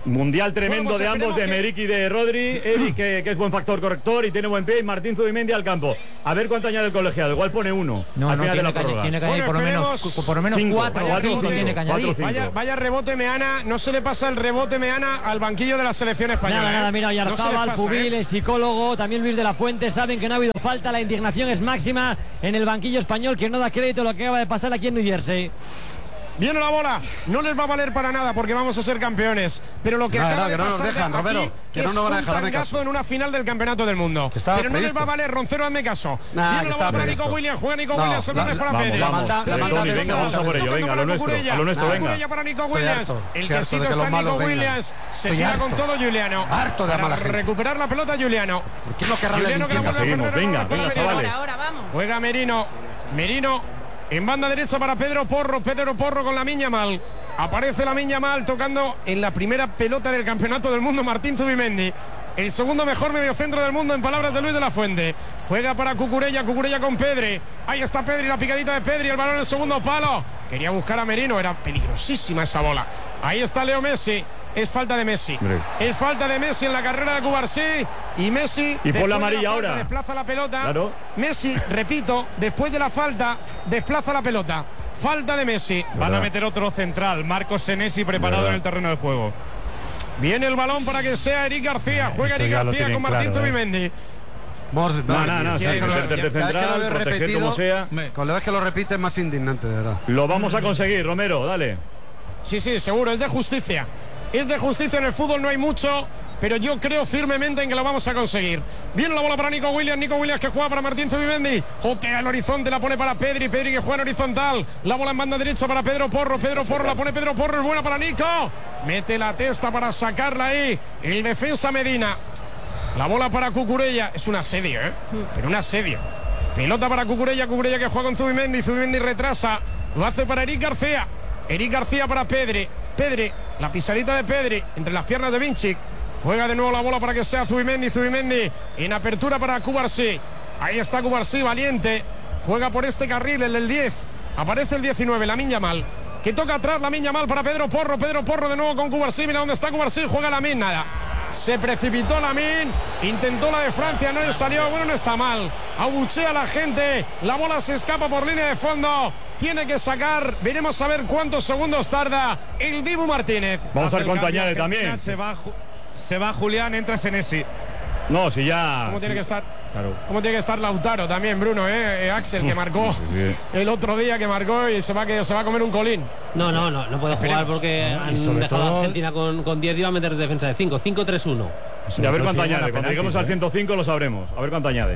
Mundial tremendo Bueno, pues de ambos, de esperemos que- Emerick y de Rodri. Eric, que, que es buen factor corrector y tiene buen pie, y Martín Zubimendi al campo. A ver cuánto añade el colegiado, igual pone uno No, al no, final de tiene la que, añadir- prórroga. tiene que añadir Bueno, por lo menos, esperemos por lo menos cinco, cuatro, cuatro, cinco cinco, tiene que cuatro, añadir. cinco. Vaya, vaya rebote Meana, no se le pasa el rebote Meana al banquillo de la selección española. Nada, nada, ¿eh? mira, No se les Oyarzabal, pasa, Pubil, ¿eh? el psicólogo, también Luis de la Fuente, saben que no ha habido falta, la indignación es máxima en el banquillo español, que no da crédito a lo que acaba de pasar aquí en New Jersey. Viene la bola, no les va a valer para nada porque vamos a ser campeones. Pero lo que No, acaba no, de que no nos pasar dejan, aquí Romero, que no es nos van a un dejar, hazme tangazo caso. en una final del campeonato del mundo. estaba Pero no les previsto. va a valer, Roncero, hazme caso. Nah, Viene que la estaba bola para Nico previsto. Williams, juega Nico No, Williams, el la- balón es para vamos, Pedri. la maldad- la Pedri, maldad Pedri, de venga, Dios, vamos a por ello, tocando venga, para lo nuestro, Cucurella. a lo nuestro, venga. Cucurella para Nico Estoy Williams. harto, El estoy que harto sí de no que los está Nico malos vengan. Williams. Se Estoy tira harto. con todo Juliano. Harto de Para mala gente. recuperar la pelota Juliano. ¿Por qué no querrán la Juliano que la limpieza? vuelve a Seguimos, perder, venga, la bola venga, para Merino. chavales. Ahora vamos. Juega Merino. Merino en banda derecha para Pedro Porro. Pedro Porro con Lamine Yamal. Aparece Lamine Yamal tocando en la primera pelota del campeonato del mundo Martín Zubimendi. El segundo mejor mediocentro del mundo en palabras de Luis de la Fuente. Juega para Cucurella, Cucurella con Pedri. Ahí está Pedri, la picadita de Pedri, el balón en el segundo palo. Quería buscar a Merino, era peligrosísima esa bola. Ahí está Leo Messi. Es falta de Messi. Hombre. Es falta de Messi en la carrera de Cubarsí. Y Messi. Y por después la de amarilla falta, ahora. Desplaza la pelota. Claro. Messi, repito, después de la falta, desplaza la pelota. Falta de Messi. Van a meter otro central, Marcos Senesi preparado ¿Verdad? en el terreno de juego. Viene el balón para que sea Eric García. Juega Esto Eric ya lo García tienen con Martín claro, ¿eh? Zubimendi. Mor- No, no, no, que- sí, que lo- desde cada vez que lo central, veo proteger repetido, como sea. Con la vez que lo repite es más indignante, de verdad. Lo vamos a conseguir, Romero, dale. Sí, sí, seguro, es de justicia. Es de justicia, en el fútbol no hay mucho, pero yo creo firmemente en que lo vamos a conseguir. Viene la bola para Nico Williams, Nico Williams que juega para Martín Zubimendi. Jotea el horizonte, la pone para Pedri, Pedri que juega en horizontal. La bola en banda derecha para Pedro Porro, Pedro Porro, la pone Pedro Porro, es buena para Nico. Mete la testa para sacarla ahí. El defensa Medina. La bola para Cucurella, es un asedio, ¿eh? Pero un asedio. Pelota para Cucurella, Cucurella que juega con Zubimendi, Zubimendi retrasa. Lo hace para Eric García. Eric García para Pedri. Pedri, la pisadita de Pedri entre las piernas de Vinci. Juega de nuevo la bola para que sea Zubimendi, Zubimendi en apertura para Cubarsí. Ahí está Cubarsí, valiente. Juega por este carril, el del diez. Aparece el diecinueve, Lamine Yamal. Que toca atrás Lamine Yamal para Pedro Porro. Pedro Porro de nuevo con Cubarsí. Mira dónde está Cubarsí. Juega Lamine, nada. Se precipitó Lamine. Intentó la de Francia, no le salió. Bueno, no está mal. Abuchea a la gente. La bola se escapa por línea de fondo. Tiene que sacar. Veremos a ver cuántos segundos tarda el Dibu Martínez. Vamos a ver Hace el cuánto cambio añade Argentina, también. Se va, Ju- se va Julián, entra Senesi. No, si ya. ¿Cómo tiene que estar? Claro. ¿Cómo tiene que estar Lautaro también, Bruno? Eh? Eh, Axel, que marcó Sí, sí. el otro día, que marcó y se va, que, se va a comer un colín. No, no, no, no puede jugar Esperemos. porque han sobre dejado todo- a Argentina con, con diez y va a meter defensa de cinco. cinco tres uno. Y a ver cuánto Sí, añade. buena Cuando lleguemos penaltis, al ¿eh? ciento cinco lo sabremos. A ver cuánto añade.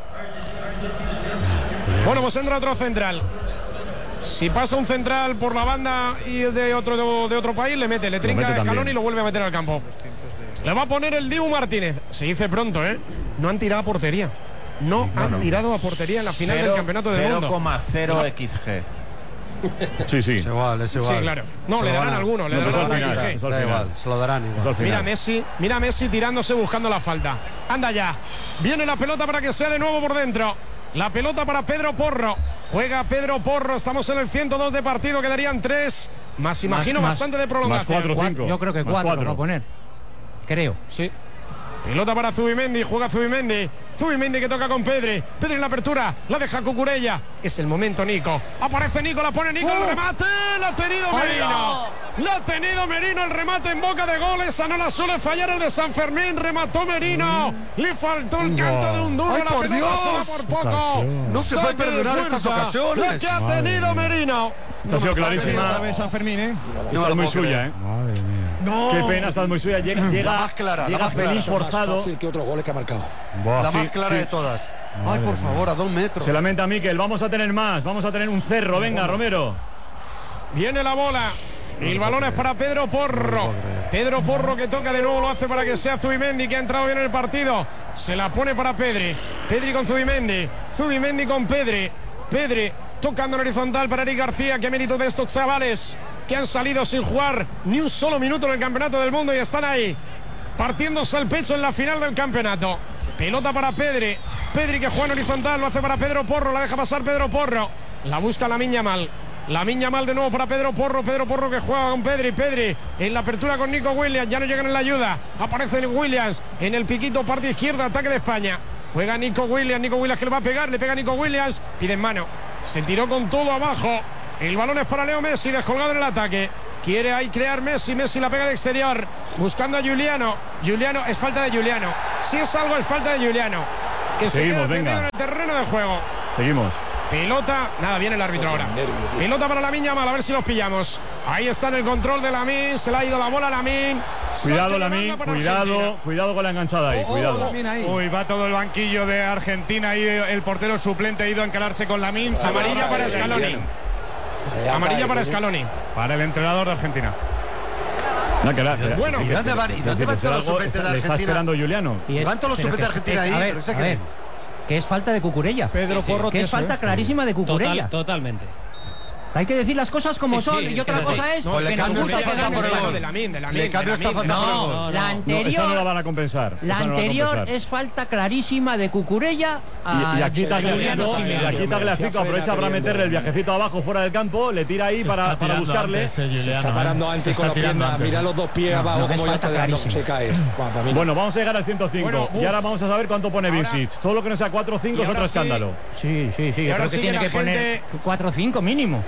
Bueno, pues entra otro central. Si pasa un central por la banda y de otro de otro país, le mete, le trinca mete a Scaloni también. y lo vuelve a meter al campo. Le va a poner el Dibu Martínez. Se dice pronto, ¿eh? No han tirado a portería. No han tirado a portería en la final del campeonato del mundo. cero coma cero equis ge. Sí, sí. Es igual, es igual. Sí, claro. No, Se le lo darán van a- alguno, le No, darán pues al alguno. final, Sí. eso al Da final. igual, se lo darán Eso igual. al final. Mira Messi, mira Messi tirándose buscando la falta. Anda ya. Viene la pelota para que sea de nuevo por dentro. La pelota para Pedro Porro. Juega Pedro Porro. Estamos en el ciento dos de partido. Quedarían tres. Más imagino más- bastante de Más prolongación. cuatro, cinco. Yo creo que Más cuatro, va a poner. Creo. Sí. Pelota para Zubimendi, juega Zubimendi. Zubimendi que toca con Pedri. Pedri en la apertura, la deja Cucurella. Es el momento, Nico. Aparece Nico, la pone Nico, el remate. La ha tenido Merino. La ha tenido Merino, el remate en boca de gol. Esa no la suele fallar el de San Fermín. Remató Merino. Le faltó el canto de un duro. ¡Ay, La por pelota se va Dios! por poco. Ocasión. No se puede Saque de perdonar estas fuerza. ocasiones. La que ha tenido Merino. Esta ha sido Otra clarísima. vez San Fermín, ¿eh? No Esta lo es muy puedo suya, creer. ¿eh? Madre mía. No. Qué pena, esta es muy suya. Llega, llega, más clara, la llega más clara. pelín Más forzado. fácil que otros goles que ha marcado. Buah, La sí, más clara sí. de todas. Ay, por favor, a dos metros. Se lamenta Miquel. Vamos a tener más. Vamos a tener un cerro. Venga, Romero. Viene la bola. El balón es para Pedro Porro. Pedro Porro que toca de nuevo, lo hace para que sea Zubimendi, que ha entrado bien en el partido. Se la pone para Pedri. Pedri con Zubimendi. Zubimendi con Pedri. Pedri tocando en horizontal para Eric García. Qué mérito de estos chavales que han salido sin jugar ni un solo minuto en el campeonato del mundo y están ahí partiéndose el pecho en la final del campeonato. Pelota para Pedri. Pedri que juega en horizontal, lo hace para Pedro Porro, la deja pasar Pedro Porro. La busca Lamine Yamal. Lamine Yamal de nuevo para Pedro Porro. Pedro Porro que juega con Pedri. Pedri en la apertura con Nico Williams. Ya no llegan en la ayuda. Aparece Williams en el piquito, parte izquierda, ataque de España. Juega Nico Williams. Nico Williams que le va a pegar. Le pega Nico Williams. Pide en mano. Se tiró con todo abajo. El balón es para Leo Messi, descolgado en el ataque. Quiere ahí crear Messi. Messi la pega de exterior. Buscando a Giuliano. Giuliano, es falta de Giuliano. Si es algo, es falta de Giuliano. Que Seguimos, se queda venga. en el terreno de juego. Seguimos. Pelota, nada, viene el árbitro ahora. Pelota para Lamine Yamal, a ver si los pillamos. Ahí está en el control de Lamine, se le ha ido la bola a Lamine. Cuidado, Lamine, cuidado, cuidado con la enganchada ahí, cuidado. Uy, va todo el banquillo de Argentina y el portero suplente ha ido a encararse con Lamine. Amarilla para Scaloni. Amarilla para Scaloni. Para el entrenador de Argentina. No, que la, bueno, ¿y dónde van, y dónde van todos los suplentes de Le está Argentina? esperando Juliano. Y van todos los suplentes de Argentina ahí, a ver, pero sé a que- ver, que es falta de Cucurella. Pedro Sí, sí. Porro, que es eso falta es. clarísima de Cucurella. Total, totalmente. Hay que decir las cosas como Sí, son. sí, y otra que cosa sí. es No, le que nos cambio gusta esta que falta gane por el España. gol. de Lamine, de Lamine, Le cambio de esta Lamine. falta por el No, gol. no, La no. No, anterior, esa no la van a compensar. la esa no la van a anterior compensar. es falta clarísima de Cucurella. Y, y aquí a Giuliano Tagliafico, y Simeone. aquí Tagliafico aprovecha para meterle el viajecito abajo fuera del campo, le tira ahí para, para buscarle. Se está parando antes con la pierna. Mira los dos pies No, abajo no, es como ya falta está dando, clarísima. se cae. Bueno, para mí no. Bueno, vamos a llegar al ciento cinco Bueno, y uf. ahora vamos a saber cuánto pone Ahora- Vincic. Todo lo que no sea cuatro o cinco Y es otro ahora sí. escándalo. Sí, sí, sí. Yo ahora creo que sí que tiene la que poner gente- cuatro o cinco mínimo.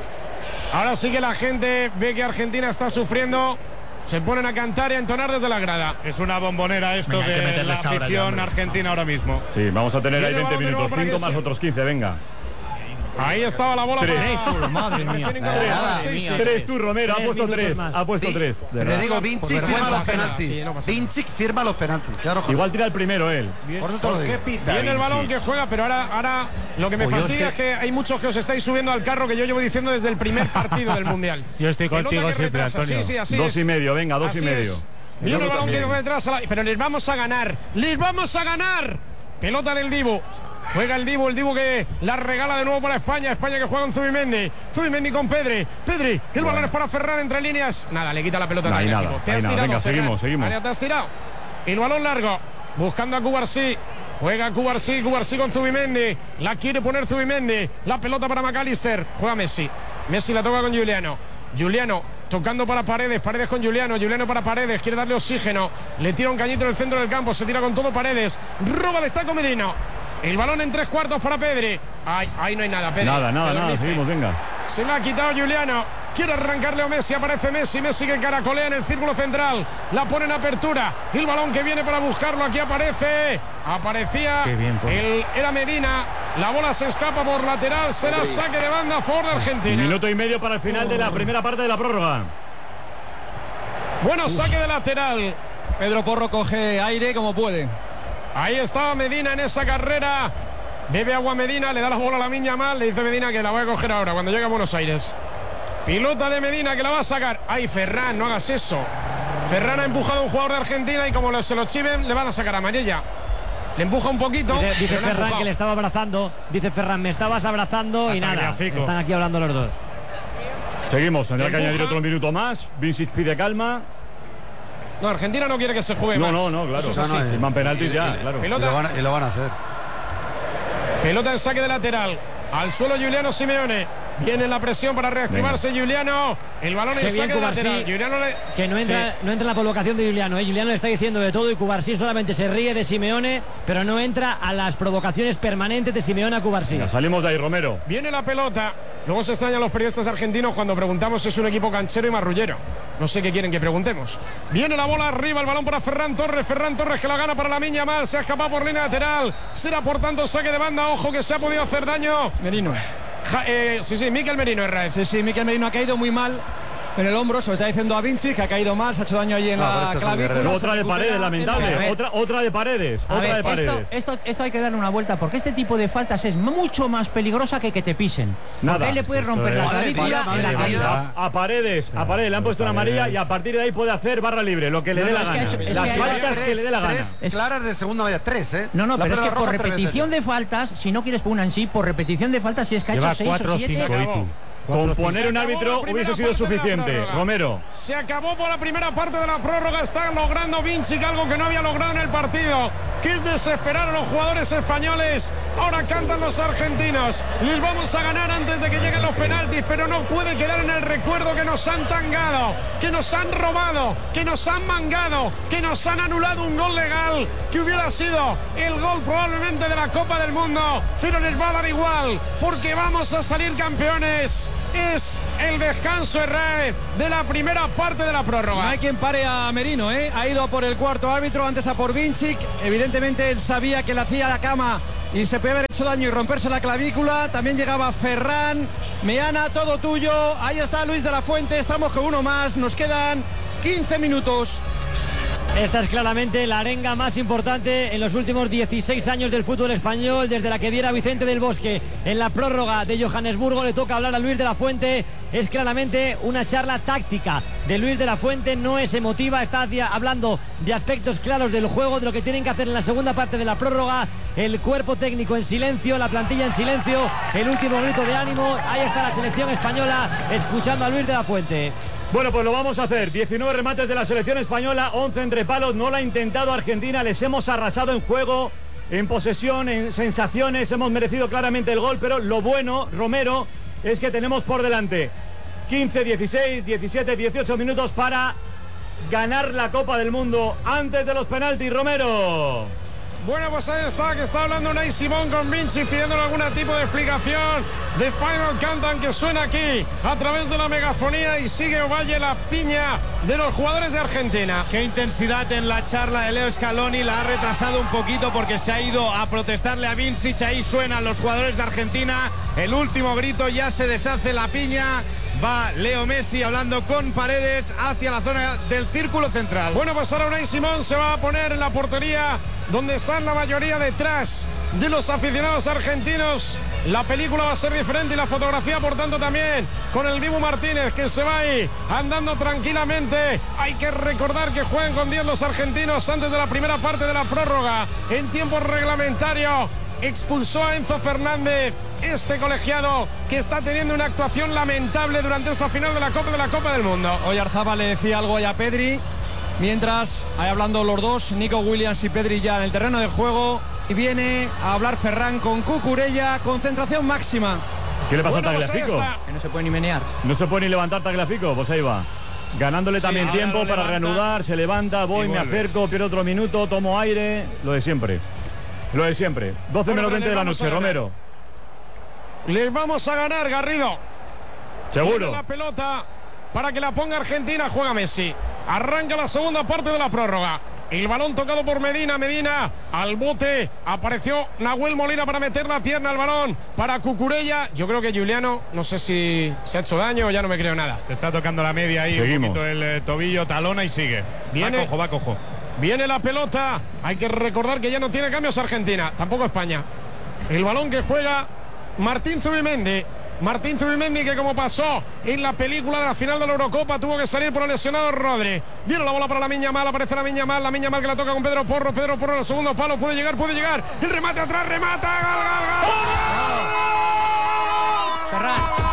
Ahora sí que la gente ve que Argentina está sufriendo. Se ponen a cantar y a entonar desde la grada. Es una bombonera esto Venga, hay que de la meterles ahora ya, afición hombre. argentina ahora mismo. Sí, vamos a tener ahí Viene el veinte balón de nuevo minutos, para cinco que más se- otros quince, venga. Ahí estaba la bola Tres. para... Madre mía. Tienen que poner Nada. seis, Mía. siete. Tres, tú, Romero, ha Tres puesto minutos tres. más. Ha puesto tres. de Le verdad. digo, Vincic Por firma vergüenza los ajena. penaltis. Sí, no pasa nada. Vincic firma los penaltis. Claro, Igual tira el primero él. por eso te lo digo. Viene el balón que juega, pero ahora, ahora lo que me Pues yo fastidia es es que hay muchos que os estáis subiendo al carro que yo llevo diciendo desde el primer partido del Mundial. Yo estoy Pelota contigo que siempre, retrasa, Antonio. Sí, sí, así Dos es. y medio, venga, dos y Así medio. es. Viene el balón que detrás, a la- pero les vamos a ganar. ¡Les vamos a ganar! Pelota del Dibu. Juega el Dibu, el Dibu que la regala de nuevo para España. España que juega con Zubimendi. Zubimendi con Pedri. Pedri, el balón es para Ferran entre líneas. Nada, le quita la pelota. No al hay Atlético. nada, Te hay has nada. tirado, Venga, Ferran. seguimos, seguimos. Área, te has tirado. El balón largo. Buscando a Cubarsí. Juega Cubarsí, Cubarsí con Zubimendi. La quiere poner Zubimendi. La pelota para McAllister. Juega Messi. Messi la toca con Giuliano. Giuliano tocando para Paredes. Paredes con Giuliano. Giuliano para Paredes. Quiere darle oxígeno. Le tira un cañito en el centro del campo. Se tira con todo Paredes. Roba de Taco Merino. El balón en tres cuartos para Pedri. Ay, ahí no hay nada, Pedri. Nada, nada, Te nada, dormiste. seguimos, venga. Se la ha quitado Giuliano. Quiere arrancarle a Messi. Aparece Messi. Messi que caracolea en el círculo central. La pone en apertura. El balón que viene para buscarlo. Aquí aparece. Aparecía. Qué bien, pues. el, era Medina. La bola se escapa por lateral. Será saque de banda a favor de Argentina. Minuto y medio para el final de la primera parte de la prórroga. Bueno, saque de lateral. Pedro Porro coge aire como puede. Ahí estaba Medina en esa carrera. Bebe agua Medina, le da la bola a Lamine Yamal, le dice Medina que la voy a coger ahora cuando llegue a Buenos Aires. Pilota de Medina que la va a sacar. Ay, Ferran, no hagas eso. Ferran ha empujado a un jugador de Argentina y como lo- se lo chiven, le van a sacar amarilla. Le empuja un poquito. Dice, dice pero no ha Ferran empujado. que le estaba abrazando. Dice Ferran, me estabas abrazando y Hasta nada. Tagliafico. Están aquí hablando los dos. Seguimos, tendrá que Empuja. añadir otro minuto más. Vincic pide calma. No, Argentina no quiere que se juegue No, más. no, no, claro. Eso es No, así. no, eh. Firman penaltis ya, claro. Y Pelota, lo, van a, y lo van a hacer. pelota en saque de lateral. Al suelo Giuliano Simeone. Viene la presión para reactivarse Giuliano. El balón Qué en bien saque de Cubarsí, lateral. Giuliano le- Que no entra, Sí. no entra en la colocación de Giuliano. ¿eh? Giuliano le está diciendo de todo y Cubarsí solamente se ríe de Simeone, pero no entra a las provocaciones permanentes de Simeone a Cubarsí. Venga, salimos de ahí, Romero. Viene la pelota. Luego se extrañan los periodistas argentinos cuando preguntamos si es un equipo canchero y marrullero. No sé qué quieren que preguntemos. Viene la bola arriba, el balón para Ferran Torres. Ferran Torres que la gana para Lamine Yamal. Se ha escapado por línea lateral. Será por tanto saque de banda. Ojo que se ha podido hacer daño. Merino. Ja- eh, sí, sí, Mikel Merino es Raez. Sí, sí, Mikel Merino ha caído muy mal en el hombro. Se lo está diciendo a Vinci, que ha caído mal, se ha hecho daño allí en No, pero la este es un clavícula. guerrero. se Otra de recupera Paredes, en lamentable. la- Otra, otra de Paredes. A Otra ver, de esto, Paredes. esto, esto hay que darle una vuelta porque este tipo de faltas es mucho más peligrosa que que te pisen. Nada. Porque ahí le puedes Esto romper es- la Madre clavícula mía, en madre la mía. caída. A, a Paredes, a Paredes le han puesto una amarilla y a partir de ahí puede hacer barra libre, lo que le No, dé no, la es que ha gana. hecho- es Las que ha- faltas que Tres, le dé la gana. tres claras de segunda valla, tres, ¿eh? No, no, La pero es pelota que por roja tres repetición veces. de faltas, si no quieres por una en sí, por repetición de faltas, si es que ha Lleva hecho seis cuatro o o siete. cinco y tú. Con Se poner un acabó árbitro la primera hubiese sido parte de la suficiente. prórroga. Romero. Se acabó por la primera parte de la prórroga. Está logrando Vinci algo que no había logrado en el partido. que es desesperar a los jugadores españoles. Ahora cantan los argentinos. Les vamos a ganar antes de que lleguen los penaltis, pero no puede quedar en el recuerdo que nos han tangado, que nos han robado, que nos han mangado, que nos han anulado un gol legal, que hubiera sido el gol probablemente de la Copa del Mundo, pero les va a dar igual, porque vamos a salir campeones. Es el descanso Herrera de la primera parte de la prórroga. No hay quien pare a Merino, ¿eh? Ha ido a por el cuarto árbitro, antes a por Vincic. Evidentemente él sabía que le hacía la cama y se puede haber hecho daño y romperse la clavícula. También llegaba Ferran, Meana, todo tuyo. Ahí está Luis de la Fuente, estamos con uno más. Nos quedan quince minutos. Esta es claramente la arenga más importante en los últimos dieciséis años del fútbol español, desde la que diera Vicente del Bosque en la prórroga de Johannesburgo. Le toca hablar a Luis de la Fuente. Es claramente una charla táctica de Luis de la Fuente, no es emotiva, está hablando de aspectos claros del juego, de lo que tienen que hacer en la segunda parte de la prórroga. El cuerpo técnico en silencio, la plantilla en silencio, el último grito de ánimo. Ahí está la selección española escuchando a Luis de la Fuente. Bueno, pues lo vamos a hacer. diecinueve remates de la selección española, once entre palos. No lo ha intentado Argentina. Les hemos arrasado en juego, en posesión, en sensaciones. Hemos merecido claramente el gol, pero lo bueno, Romero, es que tenemos por delante quince, dieciséis, diecisiete, dieciocho minutos para ganar la Copa del Mundo antes de los penaltis, Romero. Bueno, pues ahí está, que está hablando Unai Simón con Vinci, pidiéndole algún tipo de explicación de Final Countdown que suena aquí a través de la megafonía, y sigue Ovalle la piña de los jugadores de Argentina. Qué intensidad en la charla de Leo Scaloni, la ha retrasado un poquito porque se ha ido a protestarle a Vincic. Ahí suenan los jugadores de Argentina, el último grito, ya se deshace la piña. Va Leo Messi hablando con Paredes hacia la zona del círculo central. Bueno, pues ahora Unai Simón se va a poner en la portería, donde están la mayoría detrás de los aficionados argentinos. La película va a ser diferente y la fotografía, por tanto, también, con el Dibu Martínez, que se va ahí andando tranquilamente. Hay que recordar que juegan con diez los argentinos antes de la primera parte de la prórroga. En tiempo reglamentario expulsó a Enzo Fernández, este colegiado que está teniendo una actuación lamentable durante esta final de la Copa de la Copa del Mundo. Hoy Arzabal le decía algo a Pedri, mientras ahí hablando los dos, Nico Williams y Pedri ya en el terreno de juego, y viene a hablar Ferran con Cucurella, concentración máxima. ¿Qué le pasa bueno, a pues Tagliafico? Que no se puede ni menear. No se puede ni levantar Tagliafico, pues ahí va. Ganándole Sí, también tiempo para levanta, reanudar, se levanta, voy, me acerco, pierdo otro minuto, tomo aire, lo de siempre. Lo de siempre. doce Bueno, menos veinte de la noche, Romero. Les vamos a ganar, Garrido. Seguro. Viene la pelota para que la ponga Argentina, juega Messi. Arranca la segunda parte de la prórroga. El balón tocado por Medina, Medina al bote. Apareció Nahuel Molina para meter la pierna al balón para Cucurella. Yo creo que Giuliano, no sé si se ha hecho daño o ya no me creo nada. Se está tocando la media ahí, Seguimos. un poquito el eh, tobillo, talona y sigue. Viene. Va cojo, va cojo. Viene la pelota. Hay que recordar que ya no tiene cambios Argentina, tampoco España. El balón que juega Martín Zubimendi. Martín Zubimendi, que como pasó en la película de la final de la Eurocopa, tuvo que salir por el lesionado Rodri. Viene la bola para la Miña Mal, aparece la Miña Mal, la Miña Mal que la toca con Pedro Porro. Pedro Porro en el segundo palo, puede llegar, puede llegar. El remate atrás, remata. Gal, gal, gal. Ferran.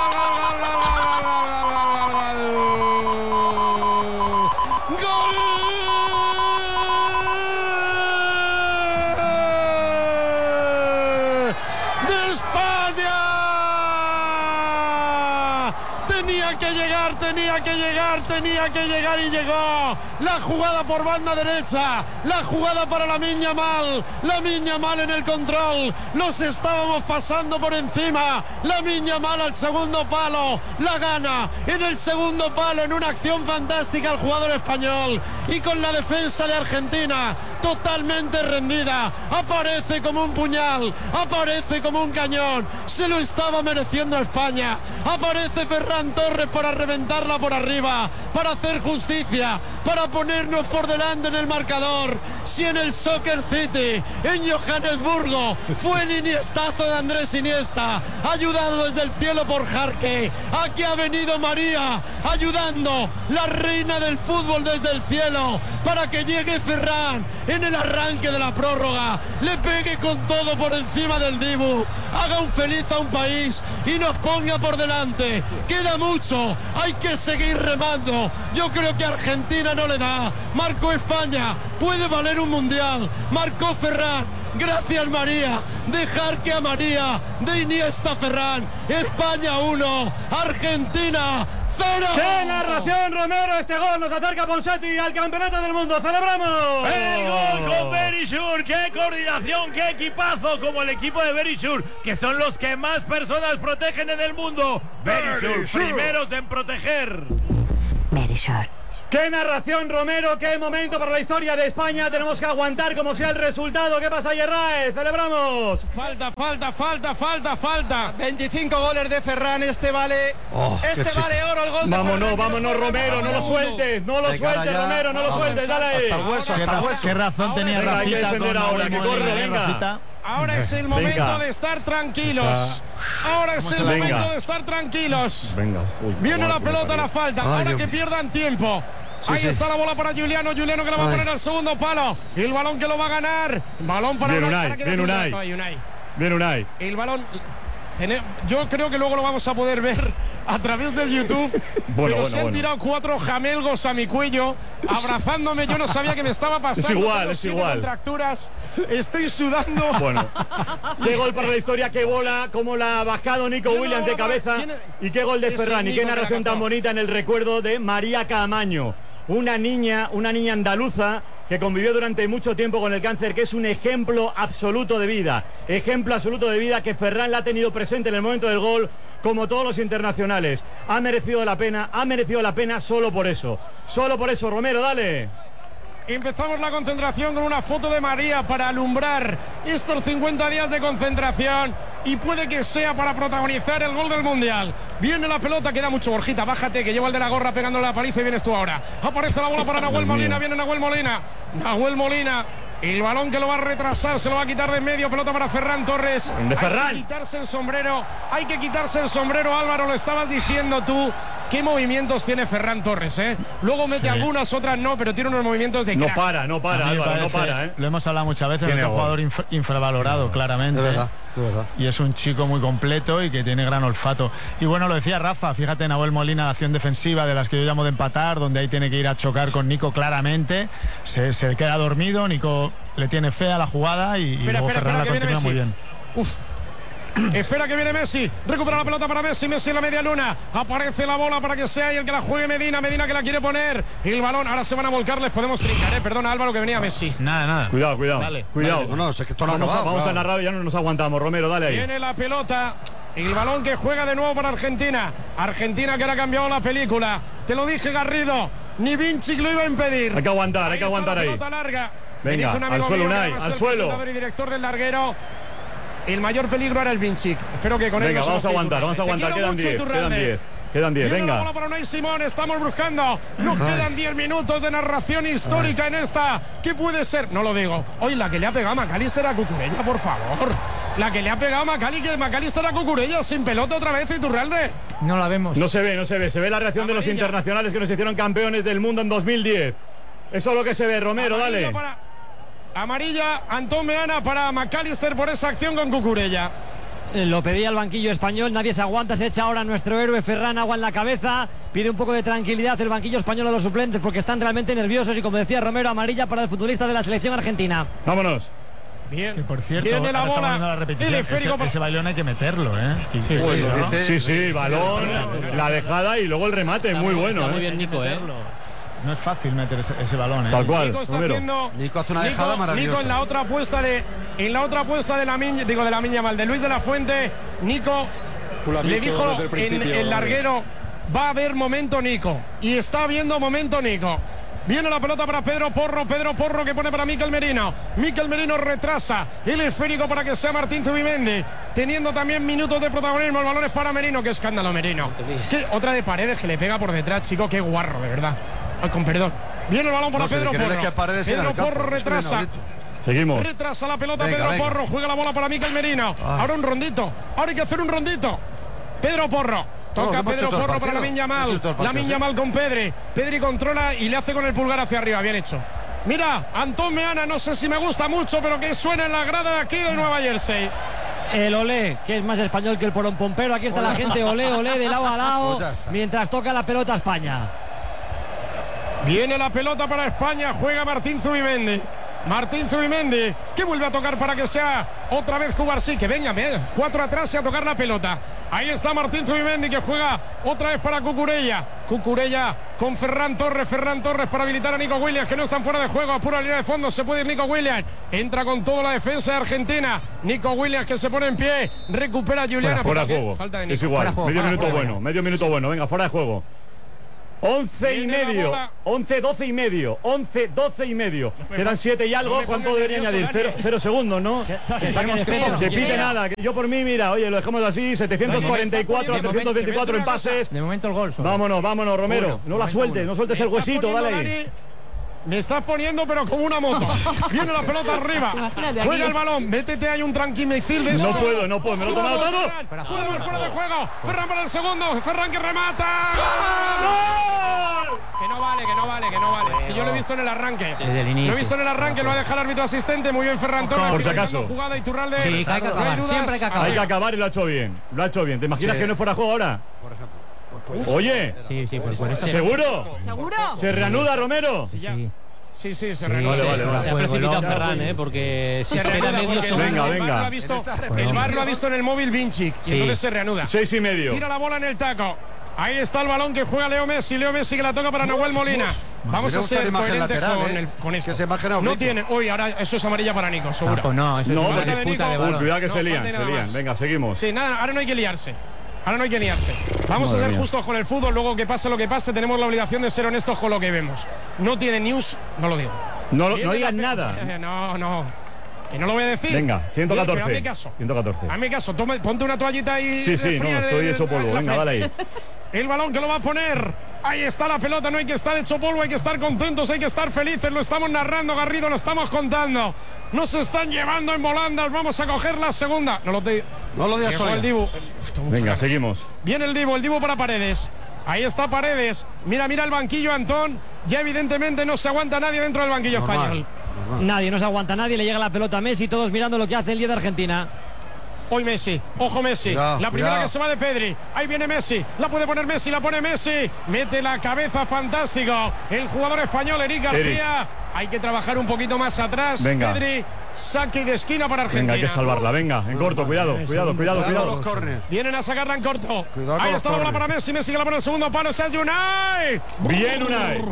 Tenía que llegar, tenía que llegar y llegó. La jugada por banda derecha, la jugada para la Miña Mal, la Miña Mal en el control. Los estábamos pasando por encima. La Miña Mal al segundo palo, la gana en el segundo palo en una acción fantástica el jugador español, y con la defensa de Argentina totalmente rendida. Aparece como un puñal, aparece como un cañón. Se lo estaba mereciendo España. Aparece Ferran Torres para reventarla por arriba, para hacer justicia, para ponernos por delante en el marcador. Si en el Soccer City, en Johannesburgo, fue el iniestazo de Andrés Iniesta, ayudado desde el cielo por Jarque, aquí ha venido María, ayudando, la reina del fútbol desde el cielo, para que llegue Ferran en el arranque de la prórroga, le pegue con todo por encima del Dibu, haga un feliz a un país y nos ponga por delante. Queda mucho, hay que seguir remando. Yo creo que Argentina España no le da. Marcó España. Puede valer un mundial. Marcó Ferran. Gracias María, dejar que a María, de Iniesta Ferran, España uno, Argentina cero. ¡Qué narración, Romero! Este gol nos acerca Ponseti al campeonato del mundo. ¡Celebramos! El gol con Verisur, qué coordinación, qué equipazo, como el equipo de Verisur, que son los que más personas protegen en el mundo. Verisur, primeros en proteger. Verisur. ¡Qué narración, Romero! ¡Qué momento para la historia de España! Tenemos que aguantar como sea el resultado. ¿Qué pasa, Yerraez? ¡Celebramos! Falta, falta, falta, falta, falta. veinticinco goles de Ferran, este vale. Oh, este vale oro el gol de vámonos, Ferran. Vámonos, Romero, no lo sueltes, no lo sueltes, Romero, no lo sueltes, dale ahí. Hasta el hueso, hasta el hueso. ¿Qué razón tenía Rafita con ahora? Que corre, venga. Ahora es el momento venga. de estar tranquilos. Ahora es el momento venga. de estar tranquilos. Venga. Uy, Viene la pelota, la falta. Ay, ahora Dios que mío. pierdan tiempo. Sí, Ahí sí. está la bola para Juliano, Juliano que la va Ay. a poner al segundo palo. El balón que lo va a ganar. Balón para Bien, Unai. Unai, Para bien, Unai. Unai. Bien, Unai. El balón. Yo creo que luego lo vamos a poder ver a través del YouTube. bueno, pero bueno, se han bueno. tirado cuatro jamelgos a mi cuello, abrazándome. Yo no sabía que me estaba pasando. Es igual, Tengo es siete igual. Contracturas. Estoy sudando. Bueno. Qué gol para la historia, qué bola, como la ha bajado Nico Williams de cabeza. Y qué gol de Ferran. Y qué narración tan bonita en el recuerdo de María Caamaño. Una niña, una niña andaluza que convivió durante mucho tiempo con el cáncer, que es un ejemplo absoluto de vida, ejemplo absoluto de vida que Ferran la ha tenido presente en el momento del gol, como todos los internacionales. Ha merecido la pena, ha merecido la pena solo por eso, solo por eso. Romero, dale. Empezamos la concentración con una foto de María para alumbrar estos cincuenta días de concentración y puede que sea para protagonizar el gol del Mundial. Viene la pelota, queda mucho. Borjita, bájate, que lleva el de la gorra pegándole la paliza y vienes tú ahora. Aparece la bola para Nahuel Molina, viene Nahuel Molina. Nahuel Molina, el balón que lo va a retrasar, se lo va a quitar de en medio, pelota para Ferran Torres. De Ferran. Hay que quitarse el sombrero, hay que quitarse el sombrero, Álvaro, lo estabas diciendo tú. ¿Qué movimientos tiene Ferran Torres, eh? Luego mete sí. algunas, otras no, pero tiene unos movimientos de No crack. para, no para, Álvaro, parece, no para, ¿eh? Lo hemos hablado muchas veces, es un jugador infra, infravalorado, claramente. De verdad, de verdad. Y es un chico muy completo y que tiene gran olfato. Y bueno, lo decía Rafa, fíjate, Nahuel Molina, la acción defensiva de las que yo llamo de empatar, donde ahí tiene que ir a chocar con Nico claramente. Se, se queda dormido, Nico le tiene fea la jugada y, espera, y luego espera, Ferran espera, la continúa muy bien. Uf. Espera que viene Messi, recupera la pelota para Messi, Messi en la media luna, aparece la bola para que sea y el que la juegue Medina, Medina que la quiere poner, el balón, ahora se van a volcar, les podemos trincar, eh, perdona Álvaro que venía Messi. Nada, nada. Cuidado, cuidado, dale, cuidado. Dale. No, no, es que esto no vamos, acabado, a, vamos claro. a narrar y ya no nos aguantamos, Romero, dale ahí. Viene la pelota, el balón que juega de nuevo para Argentina, Argentina que ahora ha cambiado la película, te lo dije Garrido, ni Vinci lo iba a impedir. Hay que aguantar, ahí hay que aguantar ahí. Pelota larga. Venga, al suelo, Unai, al suelo. El director del larguero. El mayor peligro era el Vinci. Espero que con él venga, no vamos a aguantar, vamos a aguantar. Quedan diez, quedan diez. Quedan diez, venga. La bola para Unai Simón, estamos buscando. Nos quedan diez minutos de narración histórica en esta. ¿Qué puede ser? No lo digo. Hoy la que le ha pegado a Macalister a Cucurella, por favor. La que le ha pegado a Macali, que Macalister a Cucurella sin pelota otra vez, Iturralde. No la vemos. No se ve, no se ve. Se ve la reacción Amarilla. de los internacionales que nos hicieron campeones del mundo en dos mil diez. Eso es lo que se ve, Romero, Amarilla dale. Para... Amarilla, Antón Meana para Macalister por esa acción con Cucurella. Lo pedía el banquillo español, nadie se aguanta, se echa ahora nuestro héroe Ferran agua en la cabeza, pide un poco de tranquilidad el banquillo español a los suplentes porque están realmente nerviosos y como decía Romero, amarilla para el futbolista de la selección argentina. Vámonos. Bien. Que por cierto, viene la bola, la repetición, ese, para... ese balón hay que meterlo, ¿eh? Sí, sí, sí, ¿no? sí, sí, balón, la dejada y luego el remate, está muy bueno. Está ¿eh? muy bien Nico, ¿eh? No es fácil meter ese, ese balón, ¿eh? Tal cual. Nico está haciendo, Nico hace una dejada Nico, maravillosa. Nico en la otra apuesta de en la otra apuesta de la Miña, digo de la Miña mal de Luis de la Fuente, Nico le dijo en el larguero va a haber momento Nico y está habiendo momento Nico. Viene la pelota para Pedro Porro, Pedro Porro que pone para Mikel Merino. Mikel Merino retrasa el esférico para que sea Martín Zubimendi, teniendo también minutos de protagonismo. El balón es para Merino, qué escándalo Merino. ¿Qué? Otra de Paredes que le pega por detrás, chico, qué guarro, de verdad. Ay, con perdón. Viene el balón para no, Pedro Porro. Que Pedro Porro retrasa. Seguimos. Retrasa la pelota venga, Pedro venga. Porro, juega la bola para Mikel Merino. Ah. Ahora un rondito, ahora hay que hacer un rondito. Pedro Porro. Toca no, Pedro Porro para Lamine Yamal. Lamine Yamal con Pedri. Pedri controla y le hace con el pulgar hacia arriba. Bien hecho. Mira, Antón Meana, no sé si me gusta mucho, pero que suena en la grada de aquí de Nueva Jersey. El olé, que es más español que el porompompero. Aquí está la gente, olé, olé, de lado a lado, pues mientras toca la pelota España. Viene la pelota para España, juega Martín Zubimendi. Martín Zubimendi, que vuelve a tocar para que sea otra vez Cubarsí, que venga, cuatro atrás y a tocar la pelota. Ahí está Martín Zubimendi, que juega otra vez para Cucurella. Cucurella con Ferran Torres, Ferran Torres para habilitar a Nico Williams, que no están fuera de juego, apura la línea de fondo, se puede ir Nico Williams. Entra con toda la defensa de Argentina. Nico Williams, que se pone en pie, recupera a Juliana. Fuera, fuera de juego, falta de Nico. Es igual, juego, medio minuto juego, bueno, medio minuto bueno, venga, fuera de juego. once y medio, once, doce y medio, once, doce y medio. Quedan siete y algo. ¿Cuánto debería añadir? Cero, cero segundos, ¿no? Se pite nada. Yo por mí, mira, oye, lo dejamos así. setecientos cuarenta y cuatro, trescientos veinticuatro en pases. De momento el gol. Vámonos, vámonos, Romero. No la sueltes, no sueltes el huesito, dale ahí. Me estás poniendo pero como una moto. Viene la pelota arriba. Juega el balón. Métete, hay un tranquimisil de eso. No puedo, no puedo, me lo he tomado todo. Fuera de juego. Ferran para el segundo. Ferran que remata. ¡Gol! Que no vale, que no vale, que no vale. Si yo lo he visto en el arranque. Lo he visto en el arranque, lo va a dejar el árbitro asistente. Muy bien Ferran Torres. Por si acaso. Jugada Iturralde. Sí, hay que acabar. Siempre hay que acabar. Hay que acabar y lo ha hecho bien. Lo ha hecho bien. ¿Te imaginas que no fuera juego ahora? Por ejemplo. Oye. Sí, sí, por eso. ¿Seguro? ¿Seguro? ¿Se reanuda, Romero? Sí, ya. Sí, sí, se sí, reanuda. Vale, vale, vale. Se ha precipitado Ferran, ¿eh? Porque se reanuda medio porque venga, el venga. Bar lo ha visto, el Bar lo ha visto en el móvil Vinicic y sí. entonces se reanuda. Seis y medio. Tira la bola en el taco. Ahí está el balón que juega Leo Messi. Leo Messi que la toca para Nahuel Molina. Vamos a ser coherentes lateral, con, ¿eh? el, con esto. Que se no tienen. Uy, ahora eso es amarilla para Nico, seguro. Ah, pues no, eso no, es una disputa de balón. Uy, cuidado que no, se lían, se lían. más. Venga, seguimos. Sí, nada, ahora no hay que liarse. Ahora no hay que liarse. Vamos Madre a ser mía. justos con el fútbol. Luego que pase lo que pase, tenemos la obligación de ser honestos con lo que vemos. No tiene news, no lo digo. No, no digas nada. No, no. Que no lo voy a decir. Venga, ciento catorce. Pero a mi caso. ciento catorce. A mi caso, toma, ponte una toallita ahí. Sí, sí, no, estoy hecho polvo. Venga, dale ahí. El balón que lo va a poner. Ahí está la pelota, no hay que estar hecho polvo, hay que estar contentos, hay que estar felices. Lo estamos narrando, Garrido, lo estamos contando. Nos están llevando en volandas, vamos a coger la segunda. No lo de, no lo digas el Dibu. Venga, seguimos. Viene el Dibu, el Dibu para Paredes. Ahí está Paredes. Mira, mira el banquillo, Antón. Ya evidentemente no se aguanta nadie dentro del banquillo Normal, español. normal. Nadie, no se aguanta nadie, le llega la pelota a Messi, todos mirando lo que hace el día de Argentina. Hoy Messi, ojo Messi, cuidado, la primera cuidado. que se va de Pedri, ahí viene Messi, la puede poner Messi, la pone Messi, mete la cabeza, fantástico, el jugador español Eric García, Eric. Hay que trabajar un poquito más atrás, venga. Pedri, saque de esquina para Argentina. Venga, hay que salvarla, venga, en corto, cuidado, cuidado, cuidado, cuidado. cuidado. Vienen a sacarla en corto, Cuidado ahí con está la los bola para Messi, Messi que la pone en el segundo palo, ese es Unai. Bien, Unai.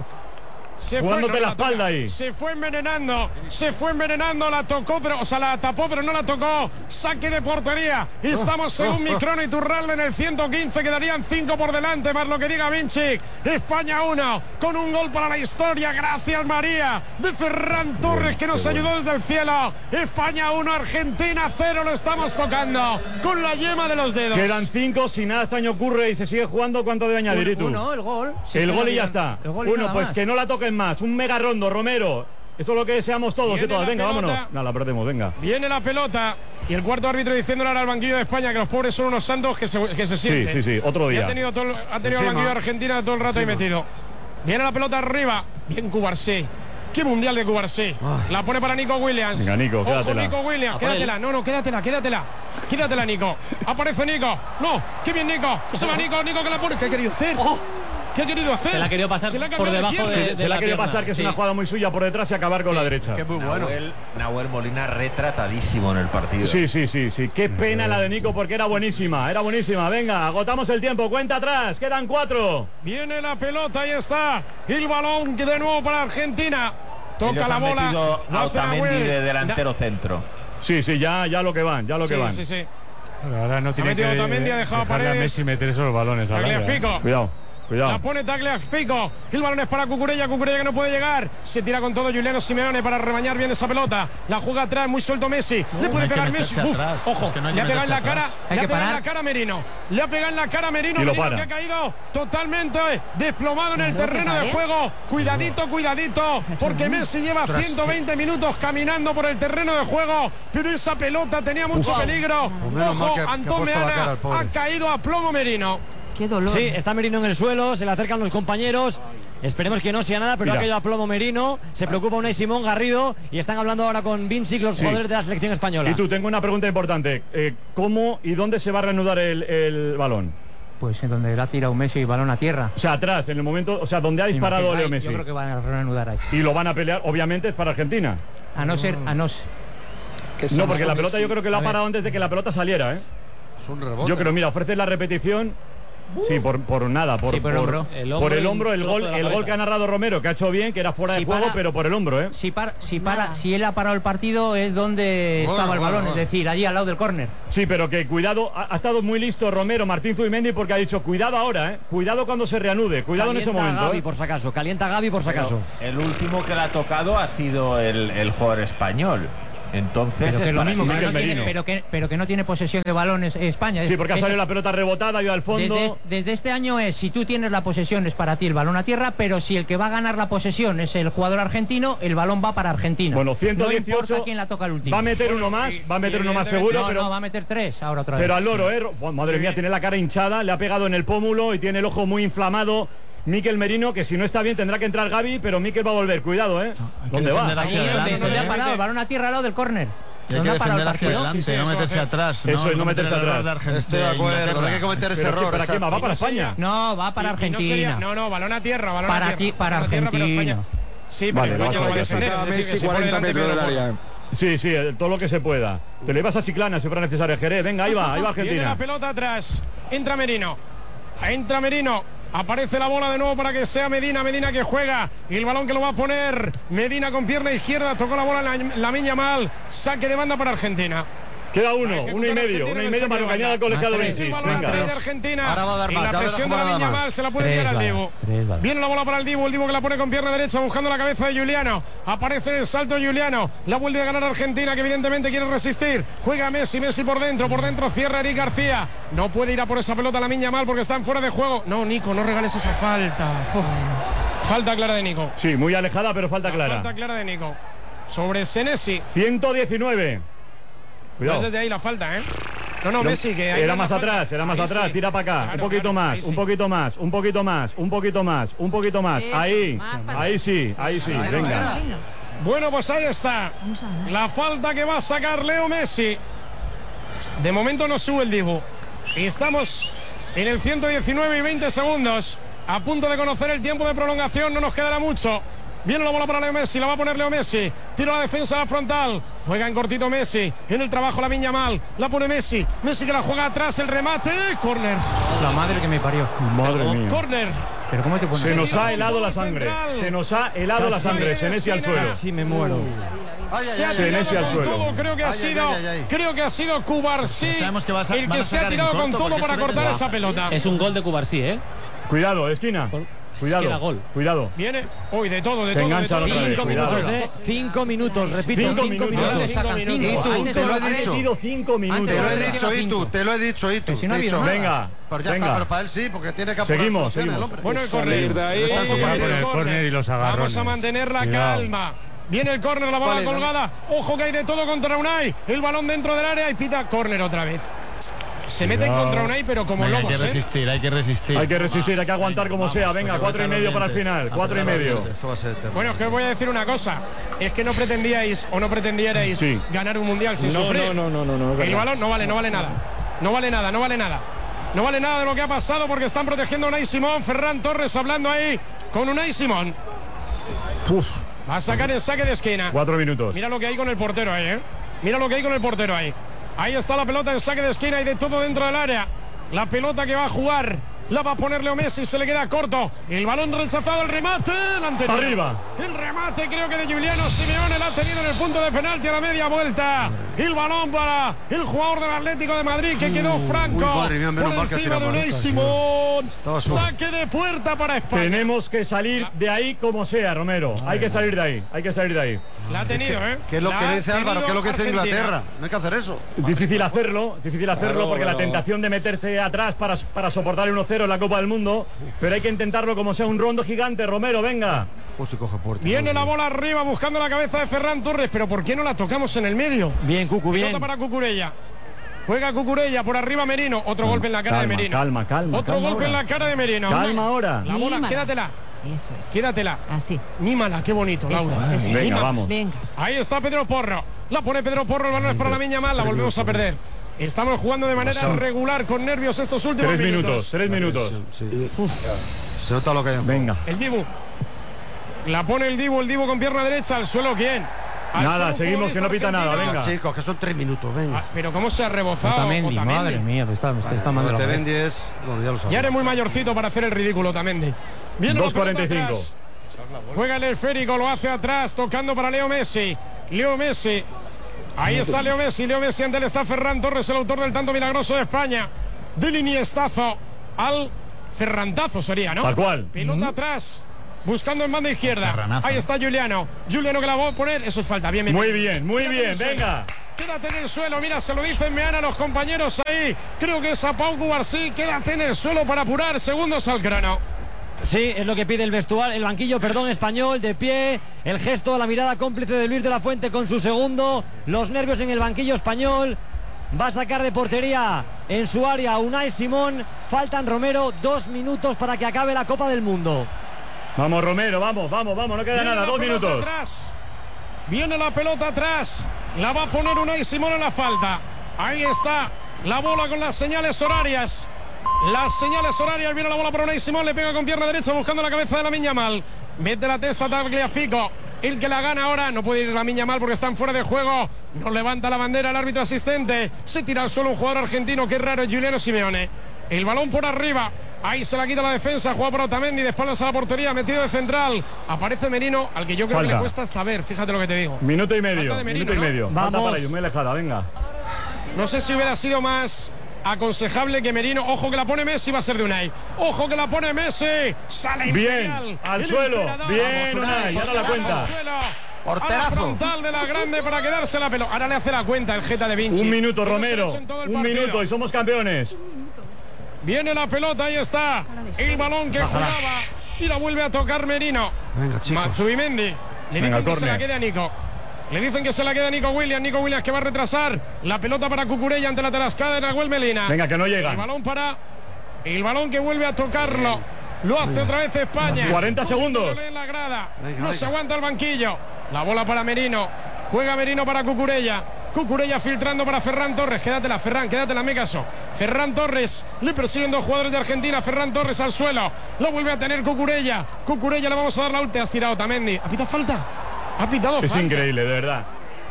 Se Jugándote fue, no, la espalda toca. ahí. Se fue envenenando, se fue envenenando, la tocó, pero, o sea, la tapó, pero no la tocó. Saque de portería. Estamos según Microno y Turralde en el ciento quince, quedarían cinco por delante, más lo que diga Vinci. España uno, con un gol para la historia, gracias María, de Ferran Torres, que nos ayudó desde el cielo. España uno, Argentina cero, lo estamos tocando con la yema de los dedos. Quedan cinco, si nada extraño ocurre y se sigue jugando, ¿cuánto debe añadir? ¿Y tú? Uno, el gol. Sí, el gol y ya bien. está. El gol y Uno, nada pues más. que no la toquen más. Un mega rondo, Romero. Eso es lo que deseamos todos Viene y todas. la Venga, pelota. vámonos. No, la perdemos, venga. Viene la pelota y el cuarto árbitro diciéndole ahora al banquillo de España que los pobres son unos santos que se, que se Sí, sienten. sí, sí, otro Y día. ha tenido, todo, el- ha tenido el Encima. banquillo de Argentina todo el rato ahí metido. Viene la pelota arriba. Bien Cubarsí. Qué mundial de Cubarsí. La pone para Nico Williams. Venga, Nico, Ojo, quédatela. Nico Williams, A por quédatela. No, no, quédatela, quédatela. Quédatela, Nico. Aparece Nico. No, qué bien Nico. Se va Nico, Nico que la pone. ¿Qué ha querido hacer? ¿Qué ha querido hacer? Se la ha querido pasar Se la ha por cambiado debajo quién. de- Se, se la la ha querido pierna, pasar, que es sí. una jugada muy suya por detrás y acabar con la derecha. Que muy bueno. Nahuel, Nahuel Molina retratadísimo en el partido. Sí, sí, sí, sí. Qué pena la de Nico porque era buenísima, era buenísima. Venga, agotamos el tiempo, cuenta atrás, quedan cuatro. Viene la pelota, ahí está. El balón que de nuevo para Argentina. Toca Ellos la han bola. metido lo a hace Otamendi Nahuel. de delantero centro. Sí, sí, ya, ya lo que van, ya lo que Sí, van. sí, sí. Ahora no tiene metido que Otamendi, ha dejado dejarle a Paredes. Messi meter esos balones al área. Tagliafico. Cuidado, La cuidado. pone Tagliafico. El balón es para Cucurella. Cucurella que no puede llegar. Se tira con todo Juliano Simeone para remañar bien esa pelota. La juega atrás, muy suelto Messi. Le puede hay que pegar Messi. meterse Uf, atrás. ojo, Es que no hay le ha que pegado en la meterse cara. atrás. Le Hay ha que pegado en parar. la cara a Merino. Le ha pegado en la cara a Merino. Y lo Merino para. que ha caído totalmente desplomado en el Claro que terreno de pare. juego. Cuidadito, cuidadito. Porque Messi lleva ciento veinte minutos caminando por el terreno de juego. Pero esa pelota tenía mucho peligro. Pues menos mal Ojo, que- que ha Antón puesto la cara Meana al pobre. ha caído a plomo Merino. Qué dolor. Sí, está Merino en el suelo, se le acercan los compañeros. Esperemos que no sea nada, pero Mira. ha caído a plomo Merino. Se preocupa Unai Simón Garrido y están hablando ahora con Vinci, los Sí. jugadores de la selección española. Y tú, tengo una pregunta importante. Eh, ¿Cómo y dónde se va a reanudar el, el balón? Pues en donde la ha tirado Messi y balón a tierra. O sea, atrás, en el momento, o sea, donde ha disparado Leo Messi. Yo creo que van a reanudar ahí. Y lo van a pelear, obviamente, es para Argentina. A no ser, a no ser. No, porque la pelota yo creo que lo ha parado antes de que la pelota saliera, ¿eh? Es un rebote. Yo creo, mira, ofrece la repetición. Sí, por, por nada, por, Sí, por el por, hombro. El por hombro el y hombro, un el trozo gol, de la el gol cabeza. que ha narrado Romero, que ha hecho bien, que era fuera Si de juego, para- pero por el hombro, ¿eh? Si para, si para, si él ha parado el partido es donde Gol, estaba el gol, balón, gol. es decir, allí al lado del córner. Sí, pero que cuidado, ha, ha estado muy listo Romero, Martín Zubimendi, porque ha dicho, cuidado ahora, ¿eh? Cuidado cuando se reanude, cuidado en ese Calienta a momento. Gavi, ¿eh? por si acaso. Calienta a Gavi por si acaso. El último que le ha tocado ha sido el, el jugador español. Entonces Pero que es es lo para mismo, sí. pero, Mikel no tiene, Merino. pero, que, pero que no tiene posesión de balones España. Sí, Es- porque ha es- salido la pelota rebotada, ido al fondo. Desde, desde este año es, si tú tienes la posesión es para ti el balón a tierra, pero si el que va a ganar la posesión es el jugador argentino, el balón va para Argentina. Bueno, ciento dieciocho, no importa quién la toca el último. Va a meter uno más, va a meter uno más seguro, no, pero, no, va a meter tres ahora otra vez. pero al loro, ¿eh? Bueno, madre mía, tiene la cara hinchada, le ha pegado en el pómulo y tiene el ojo muy inflamado. Mikel Merino, que si no está bien tendrá que entrar Gavi, pero Mikel va a volver, cuidado, ¿eh? ¿Dónde va? defender Ahí hacia donde, adelante, donde ha ¿eh? parado, el balón a tierra al lado del córner. Y hay ¿Dónde que ha parado el defender hacia partido? adelante, Sí, sí, no eso meterse hace. atrás. Eso es, no cometer meterse el error atrás. de Argentina, Estoy de acuerdo, Inglaterra. no hay que cometer ese Pero, error. ¿para quién va? ¿Va para exacto. España? No, va para Y- y no sería- Argentina. No, no, balón a tierra, balón Para a tierra. aquí, para balón a tierra, pero Argentina. España- Sí, pero Vale, España vamos lo a va a ver. defender. es decir, que Messi si pone cuarenta delante, metros del menos área. gol. Sí, sí, eh, todo lo que se pueda. Te lo ibas a Chiclana si fuera necesario, Jerez. Venga, ahí va, ahí va Viene Argentina. la pelota atrás. Entra Merino. Entra Merino. Aparece la bola de nuevo para que sea Medina. Medina que juega. Y el balón que lo va a poner. Medina con pierna izquierda. Tocó la bola la, la miña mal. Saque de banda para Argentina. Queda uno, uno y medio, uno y medio para que añada el colegiado de El Vinicius. balón atrás de Venga. Argentina. Ahora va a dar y más, la ya verás presión de cómo la va a dar Viña más. mal se la puede Tres enviar al balas, Dibu. tres balas. Viene la bola para el Dibu, el Dibu que la pone con pierna derecha buscando la cabeza de Juliano. Aparece el salto Juliano. La vuelve a ganar Argentina, que evidentemente quiere resistir. Juega Messi, Messi por dentro, por dentro cierra Eric García. No puede ir a por esa pelota la Viña mal porque están fuera de juego. No, Nico, no regales esa falta. Uf. Falta clara de Nico. Sí, muy alejada, pero falta clara. Falta clara de Nico. Sobre Senesi. ciento diecinueve. No Cuidado. es desde ahí la falta, ¿eh? No, no, No, Messi, que ahí era no más la falta. atrás, era más Ahí atrás, sí. tira para acá, Claro, un poquito claro, más, ahí un sí. poquito más, un poquito más, un poquito más, un poquito más, Eso, ahí, más para ahí sí, ahí sí, venga. Bueno, pues ahí está. La falta que va a sacar Leo Messi. De momento no sube el Dibu. Y estamos en el ciento diecinueve y veinte segundos. A punto de conocer el tiempo de prolongación. No nos quedará mucho. Viene la bola para Leo Messi, la va a poner Leo Messi. Tira la defensa a la frontal. Juega en cortito Messi. En el trabajo la Viña mal. La pone Messi. Messi que la juega atrás. El remate. Córner. La madre que me parió. Madre mía. Córner. Pero ¿cómo te pones? Se nos ha helado la sangre, se nos ha helado la sangre, Senesi al suelo. Sí, me muero. Ay, ay, Se ha ay, tirado Senesi al con suelo. todo, creo que ha Ay, ay, sido, ay, ay. creo que ha sido Cubarsí Sabemos que vas a- el van que a se ha sacar en tirado con corto todo porque para se meten cortar en- esa pelota. Es un gol de Cubarsí, ¿eh? Cuidado, esquina. Cuidado, era gol. cuidado. Viene, hoy de todo, de Se todo, de enganchan todo. otra vez, Cinco cuidado. minutos, ¿eh? Cinco minutos, repito, Cinco cinco, minutos. minutos. ¿Dónde sacan Cinco cinco? minutos. Y tú, Antes te lo he no- dicho. Ha sido cinco minutos. Te lo he Antes- dicho, y tú, te lo he dicho, y tú. Pero si no ha Dicho. habido nada. Venga, Pero ya venga. está, pero para él sí, porque tiene que apurar Seguimos, soluciones, seguimos. el hombre. Bueno, el Salir córner. de ahí. Está Ojo, súper con bien el el córner córner. y los Vamos a agarrones. mantener la Cuidado. calma. Viene el córner, la bola Vale, colgada. Ojo que hay de todo contra Unai. El balón dentro del área y pita córner otra vez. Se meten Cuidado. contra Unai, pero como Venga, hay lobos, que ¿eh? resistir, hay que resistir. Hay que resistir, hay que aguantar como sea. Venga, cuatro y medio para el final, cuatro y medio. Esto va a ser eterno. Bueno, es que os voy a decir una cosa. Es que no pretendíais o no pretendierais Sí. ganar un mundial sin No, sufrir. no, no, no, no, no, es El verdad. balón no vale, no vale nada. No vale nada, no vale nada. No vale nada de lo que ha pasado porque están protegiendo a Unai Simón. Ferran Torres hablando ahí con Unai Simón. Uf, Va a sacar el saque de esquina. cuatro minutos. Mira lo que hay con el portero ahí, ¿eh? Mira lo que hay con el portero ahí. Ahí está la pelota en saque de esquina y de todo dentro del área. La pelota que va a jugar la va a poner Leo Messi, se le queda corto. El balón rechazado, el remate. El anterior. Arriba. El remate creo que de Giuliano Simeone la ha tenido en el punto de penalti a la media vuelta. El balón para el jugador del Atlético de Madrid que quedó franco. uy, madre mía, menos por mal que ha encima de tirado Unai mal. Simón. Estaba solo. Saque de puerta para España. Tenemos que salir de ahí como sea, Romero. Hay que salir de ahí, hay que salir de ahí. La ha tenido, ¿eh? ¿Qué es lo La que ha dice Álvaro? tenido ¿Qué es lo que dice Argentina. Inglaterra? No hay que hacer eso. Es difícil hacerlo, difícil hacerlo Claro, porque la pero- tentación de meterse atrás para, para soportar el uno cero en la Copa del Mundo, pero hay que intentarlo como sea un rondo gigante, Romero, venga. José coge puerta. Viene la bola arriba buscando la cabeza de Ferran Torres, pero ¿por qué no la tocamos en el medio? Bien, Cucu, Pelota bien. para Cucurella. Juega Cucurella por arriba Merino. Otro golpe en la cara calma, de Merino. calma, calma, Otro calma golpe en ahora. la cara de Merino. Calma ahora. La bola, Mímala. quédatela. Eso es. Quédatela. Así. Mímala, qué bonito, Eso Laura. es, eso es. Venga, Mímala. vamos. Venga. Ahí está Pedro Porro. La pone Pedro Porro, el balón es para la Viña Mal, la volvemos a perder. Estamos jugando de manera Son. regular con nervios estos últimos Tres minutos, minutos. tres minutos. Sí. Se nota lo que hay. Venga. El Dibu. La pone el Dibu, el Dibu con pierna derecha. ¿Al suelo quién? Al Nada, suelo seguimos, que no pita nada, argentino. venga. Chicos, que son tres minutos, venga. Ah, pero cómo se ha rebozado Otamendi, Otamendi. madre mía, pues está, está, está mal de la cabeza. Otamendi es... Bueno, ya lo sabes. Ya eres muy mayorcito para hacer el ridículo, Otamendi. Viene la dos cuarenta y pelota cinco. atrás. Juega el esférico, lo hace atrás, tocando para Leo Messi. Leo Messi. Ahí está Leo Messi. Leo Messi, ante él está Ferran Torres, el autor del tanto milagroso de España. Del iniestazo al ferrantazo sería, ¿no? Tal cual. Pelota atrás. Buscando en banda izquierda. Ferranazo. Ahí está Juliano. Juliano que la va a poner. Eso es falta. Bien, bien. Muy bien, muy Quédate en bien, el suelo. venga. Quédate en el suelo. Mira, se lo dicen Meana a los compañeros ahí. Creo que es a Pau Cubarsí. Quédate en el suelo para apurar. Segundos al crono. Sí, es lo que pide el vestuario, el banquillo, perdón, español, de pie, el gesto, la mirada cómplice de Luis de la Fuente con su segundo, los nervios en el banquillo español, va a sacar de portería en su área Unai Simón, faltan Romero dos minutos para que acabe la Copa del Mundo. Vamos, Romero, vamos, vamos, vamos, no queda Viene nada, la dos pelota minutos. Atrás. Viene la pelota atrás. La va a poner Unai Simón en la falta. Ahí está la bola con las señales horarias. Las señales horarias, viene la bola para Unai Simón, le pega con pierna derecha buscando la cabeza de Lamine Yamal. Mete la testa Tagliafico, el que la gana ahora, no puede ir Lamine Yamal porque están fuera de juego. No levanta la bandera el árbitro asistente. Se tira al suelo un jugador argentino, que es raro, Giuliano Simeone. El balón por arriba, ahí se la quita la defensa, juega para Otamendi, de espaldas a la portería, metido de central. Aparece Merino, al que yo creo Falta. que le cuesta hasta ver, fíjate lo que te digo. Minuto y medio, Falta de Merino, minuto y ¿no? medio. Vamos. Falta para ellos, muy alejada, venga. No sé si hubiera sido más aconsejable que Merino. Ojo que la pone Messi, va a ser de Unai. Ojo que la pone Messi. Sale Bien, Imperial, al el suelo. emperador. Bien, Vamos, Unai, ahora la cuenta. Al suelo, Porterazo. a la frontal de la grande para quedarse la pelota. Ahora le hace la cuenta el Geta de Vinci. Un minuto, Lo hemos Romero. hecho en todo el Un partido. minuto y somos campeones. Viene la pelota, ahí está. El balón que jugaba y la vuelve a tocar Merino. Venga, chicos. Matsubimendi. Le Venga, dicen que se córner. la quede a Nico. Le dicen que se la queda a Nico Williams. Nico Williams que va a retrasar la pelota para Cucurella ante la tarascada de Nahuel Melina. Venga, que no llega. El balón para. El balón que vuelve a tocarlo. Lo hace otra vez España. cuarenta segundos. En la grada. Venga, no venga. se aguanta el banquillo. La bola para Merino. Juega Merino para Cucurella. Cucurella filtrando para Ferran Torres. Quédatela, Ferran, quédatela, me caso. Ferran Torres. Le persiguen dos jugadores de Argentina. Ferran Torres al suelo. Lo vuelve a tener Cucurella. Cucurella le vamos a dar la última. Has tirado Otamendi. ¿Ha pitado falta? Ha pitado Es falta. increíble, de verdad.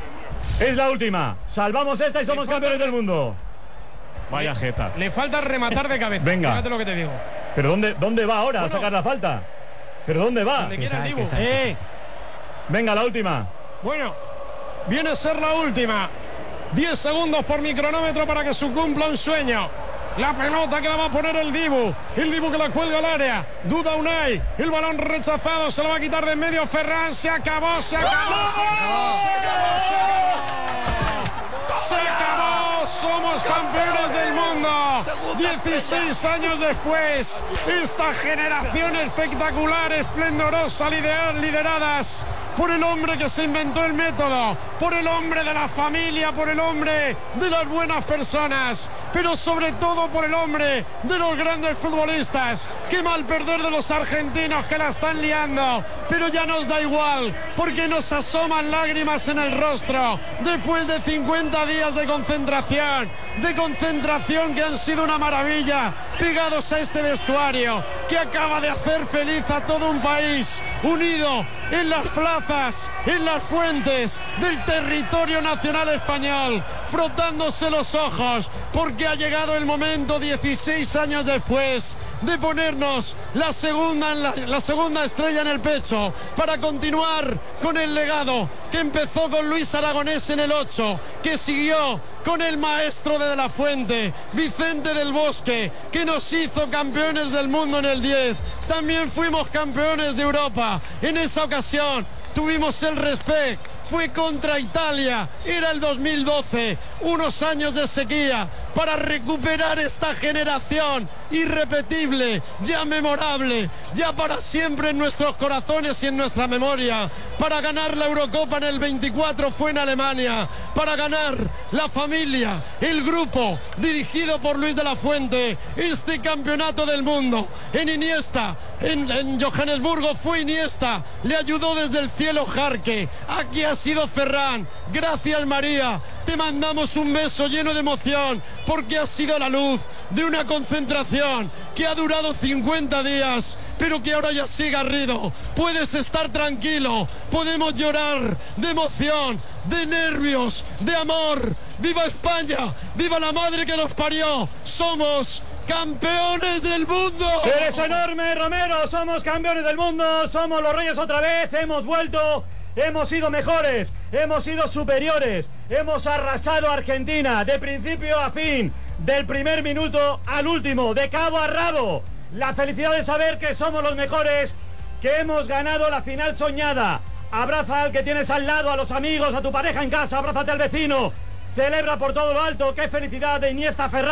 Es la última. Salvamos esta y somos campeones del mundo. Vaya jeta. Le falta rematar de cabeza. Venga. Fíjate lo que te digo. ¿Pero dónde, dónde va ahora Bueno. a sacar la falta? ¿Pero dónde va? Donde quiera el Dibu. Eh. Venga, la última. Bueno, viene a ser la última. diez segundos por mi cronómetro para que se cumpla un sueño. La pelota que la va a poner el Dibu. El Dibu que la cuelga al área. Duda Unai. El balón rechazado. Se lo va a quitar de en medio Ferran. Se acabó, se acabó, se acabó, se acabó, se acabó. Se acabó. Somos campeones del mundo. dieciséis años después. Esta generación espectacular, esplendorosa, liderar, lideradas por el hombre que se inventó el método, por el hombre de la familia, por el hombre de las buenas personas, pero sobre todo por el hombre de los grandes futbolistas. Qué mal perder de los argentinos que la están liando, pero ya nos da igual, porque nos asoman lágrimas en el rostro después de cincuenta días de concentración, de concentración que han sido una maravilla, pegados a este vestuario que acaba de hacer feliz a todo un país, unido en las plazas, en las fuentes del territorio nacional español, frotándose los ojos, porque ha llegado el momento, dieciséis años después, de ponernos la segunda, la, la segunda estrella en el pecho, para continuar con el legado que empezó con Luis Aragonés en el ocho, que siguió con el maestro de De la Fuente, Vicente del Bosque, que nos hizo campeones del mundo en el diez. También fuimos campeones de Europa. En esa ocasión tuvimos el respeto. Fue contra Italia, era el dos mil doce, unos años de sequía para recuperar esta generación irrepetible, ya memorable, ya para siempre en nuestros corazones y en nuestra memoria. Para ganar la Eurocopa en el veinticuatro fue en Alemania, para ganar la familia, el grupo dirigido por Luis de la Fuente, este campeonato del mundo en Iniesta, en, en Johannesburgo fue Iniesta, le ayudó desde el cielo Jarque, aquí ha sido Ferran, gracias María, te mandamos un beso lleno de emoción, porque has sido la luz de una concentración que ha durado cincuenta días, pero que ahora ya sí, Garrido, puedes estar tranquilo, podemos llorar de emoción, de nervios, de amor. ¡Viva España! ¡Viva la madre que nos parió! ¡Somos campeones del mundo! ¡Eres enorme, Romero! ¡Somos campeones del mundo! ¡Somos los reyes otra vez! ¡Hemos vuelto! ¡Hemos sido mejores! ¡Hemos sido superiores! ¡Hemos arrasado a Argentina de principio a fin! ¡Del primer minuto al último! ¡De cabo a rabo! La felicidad de saber que somos los mejores, que hemos ganado la final soñada. Abraza al que tienes al lado, a los amigos, a tu pareja en casa, abrázate al vecino. Celebra por todo lo alto. ¡Qué felicidad de Iniesta Ferran!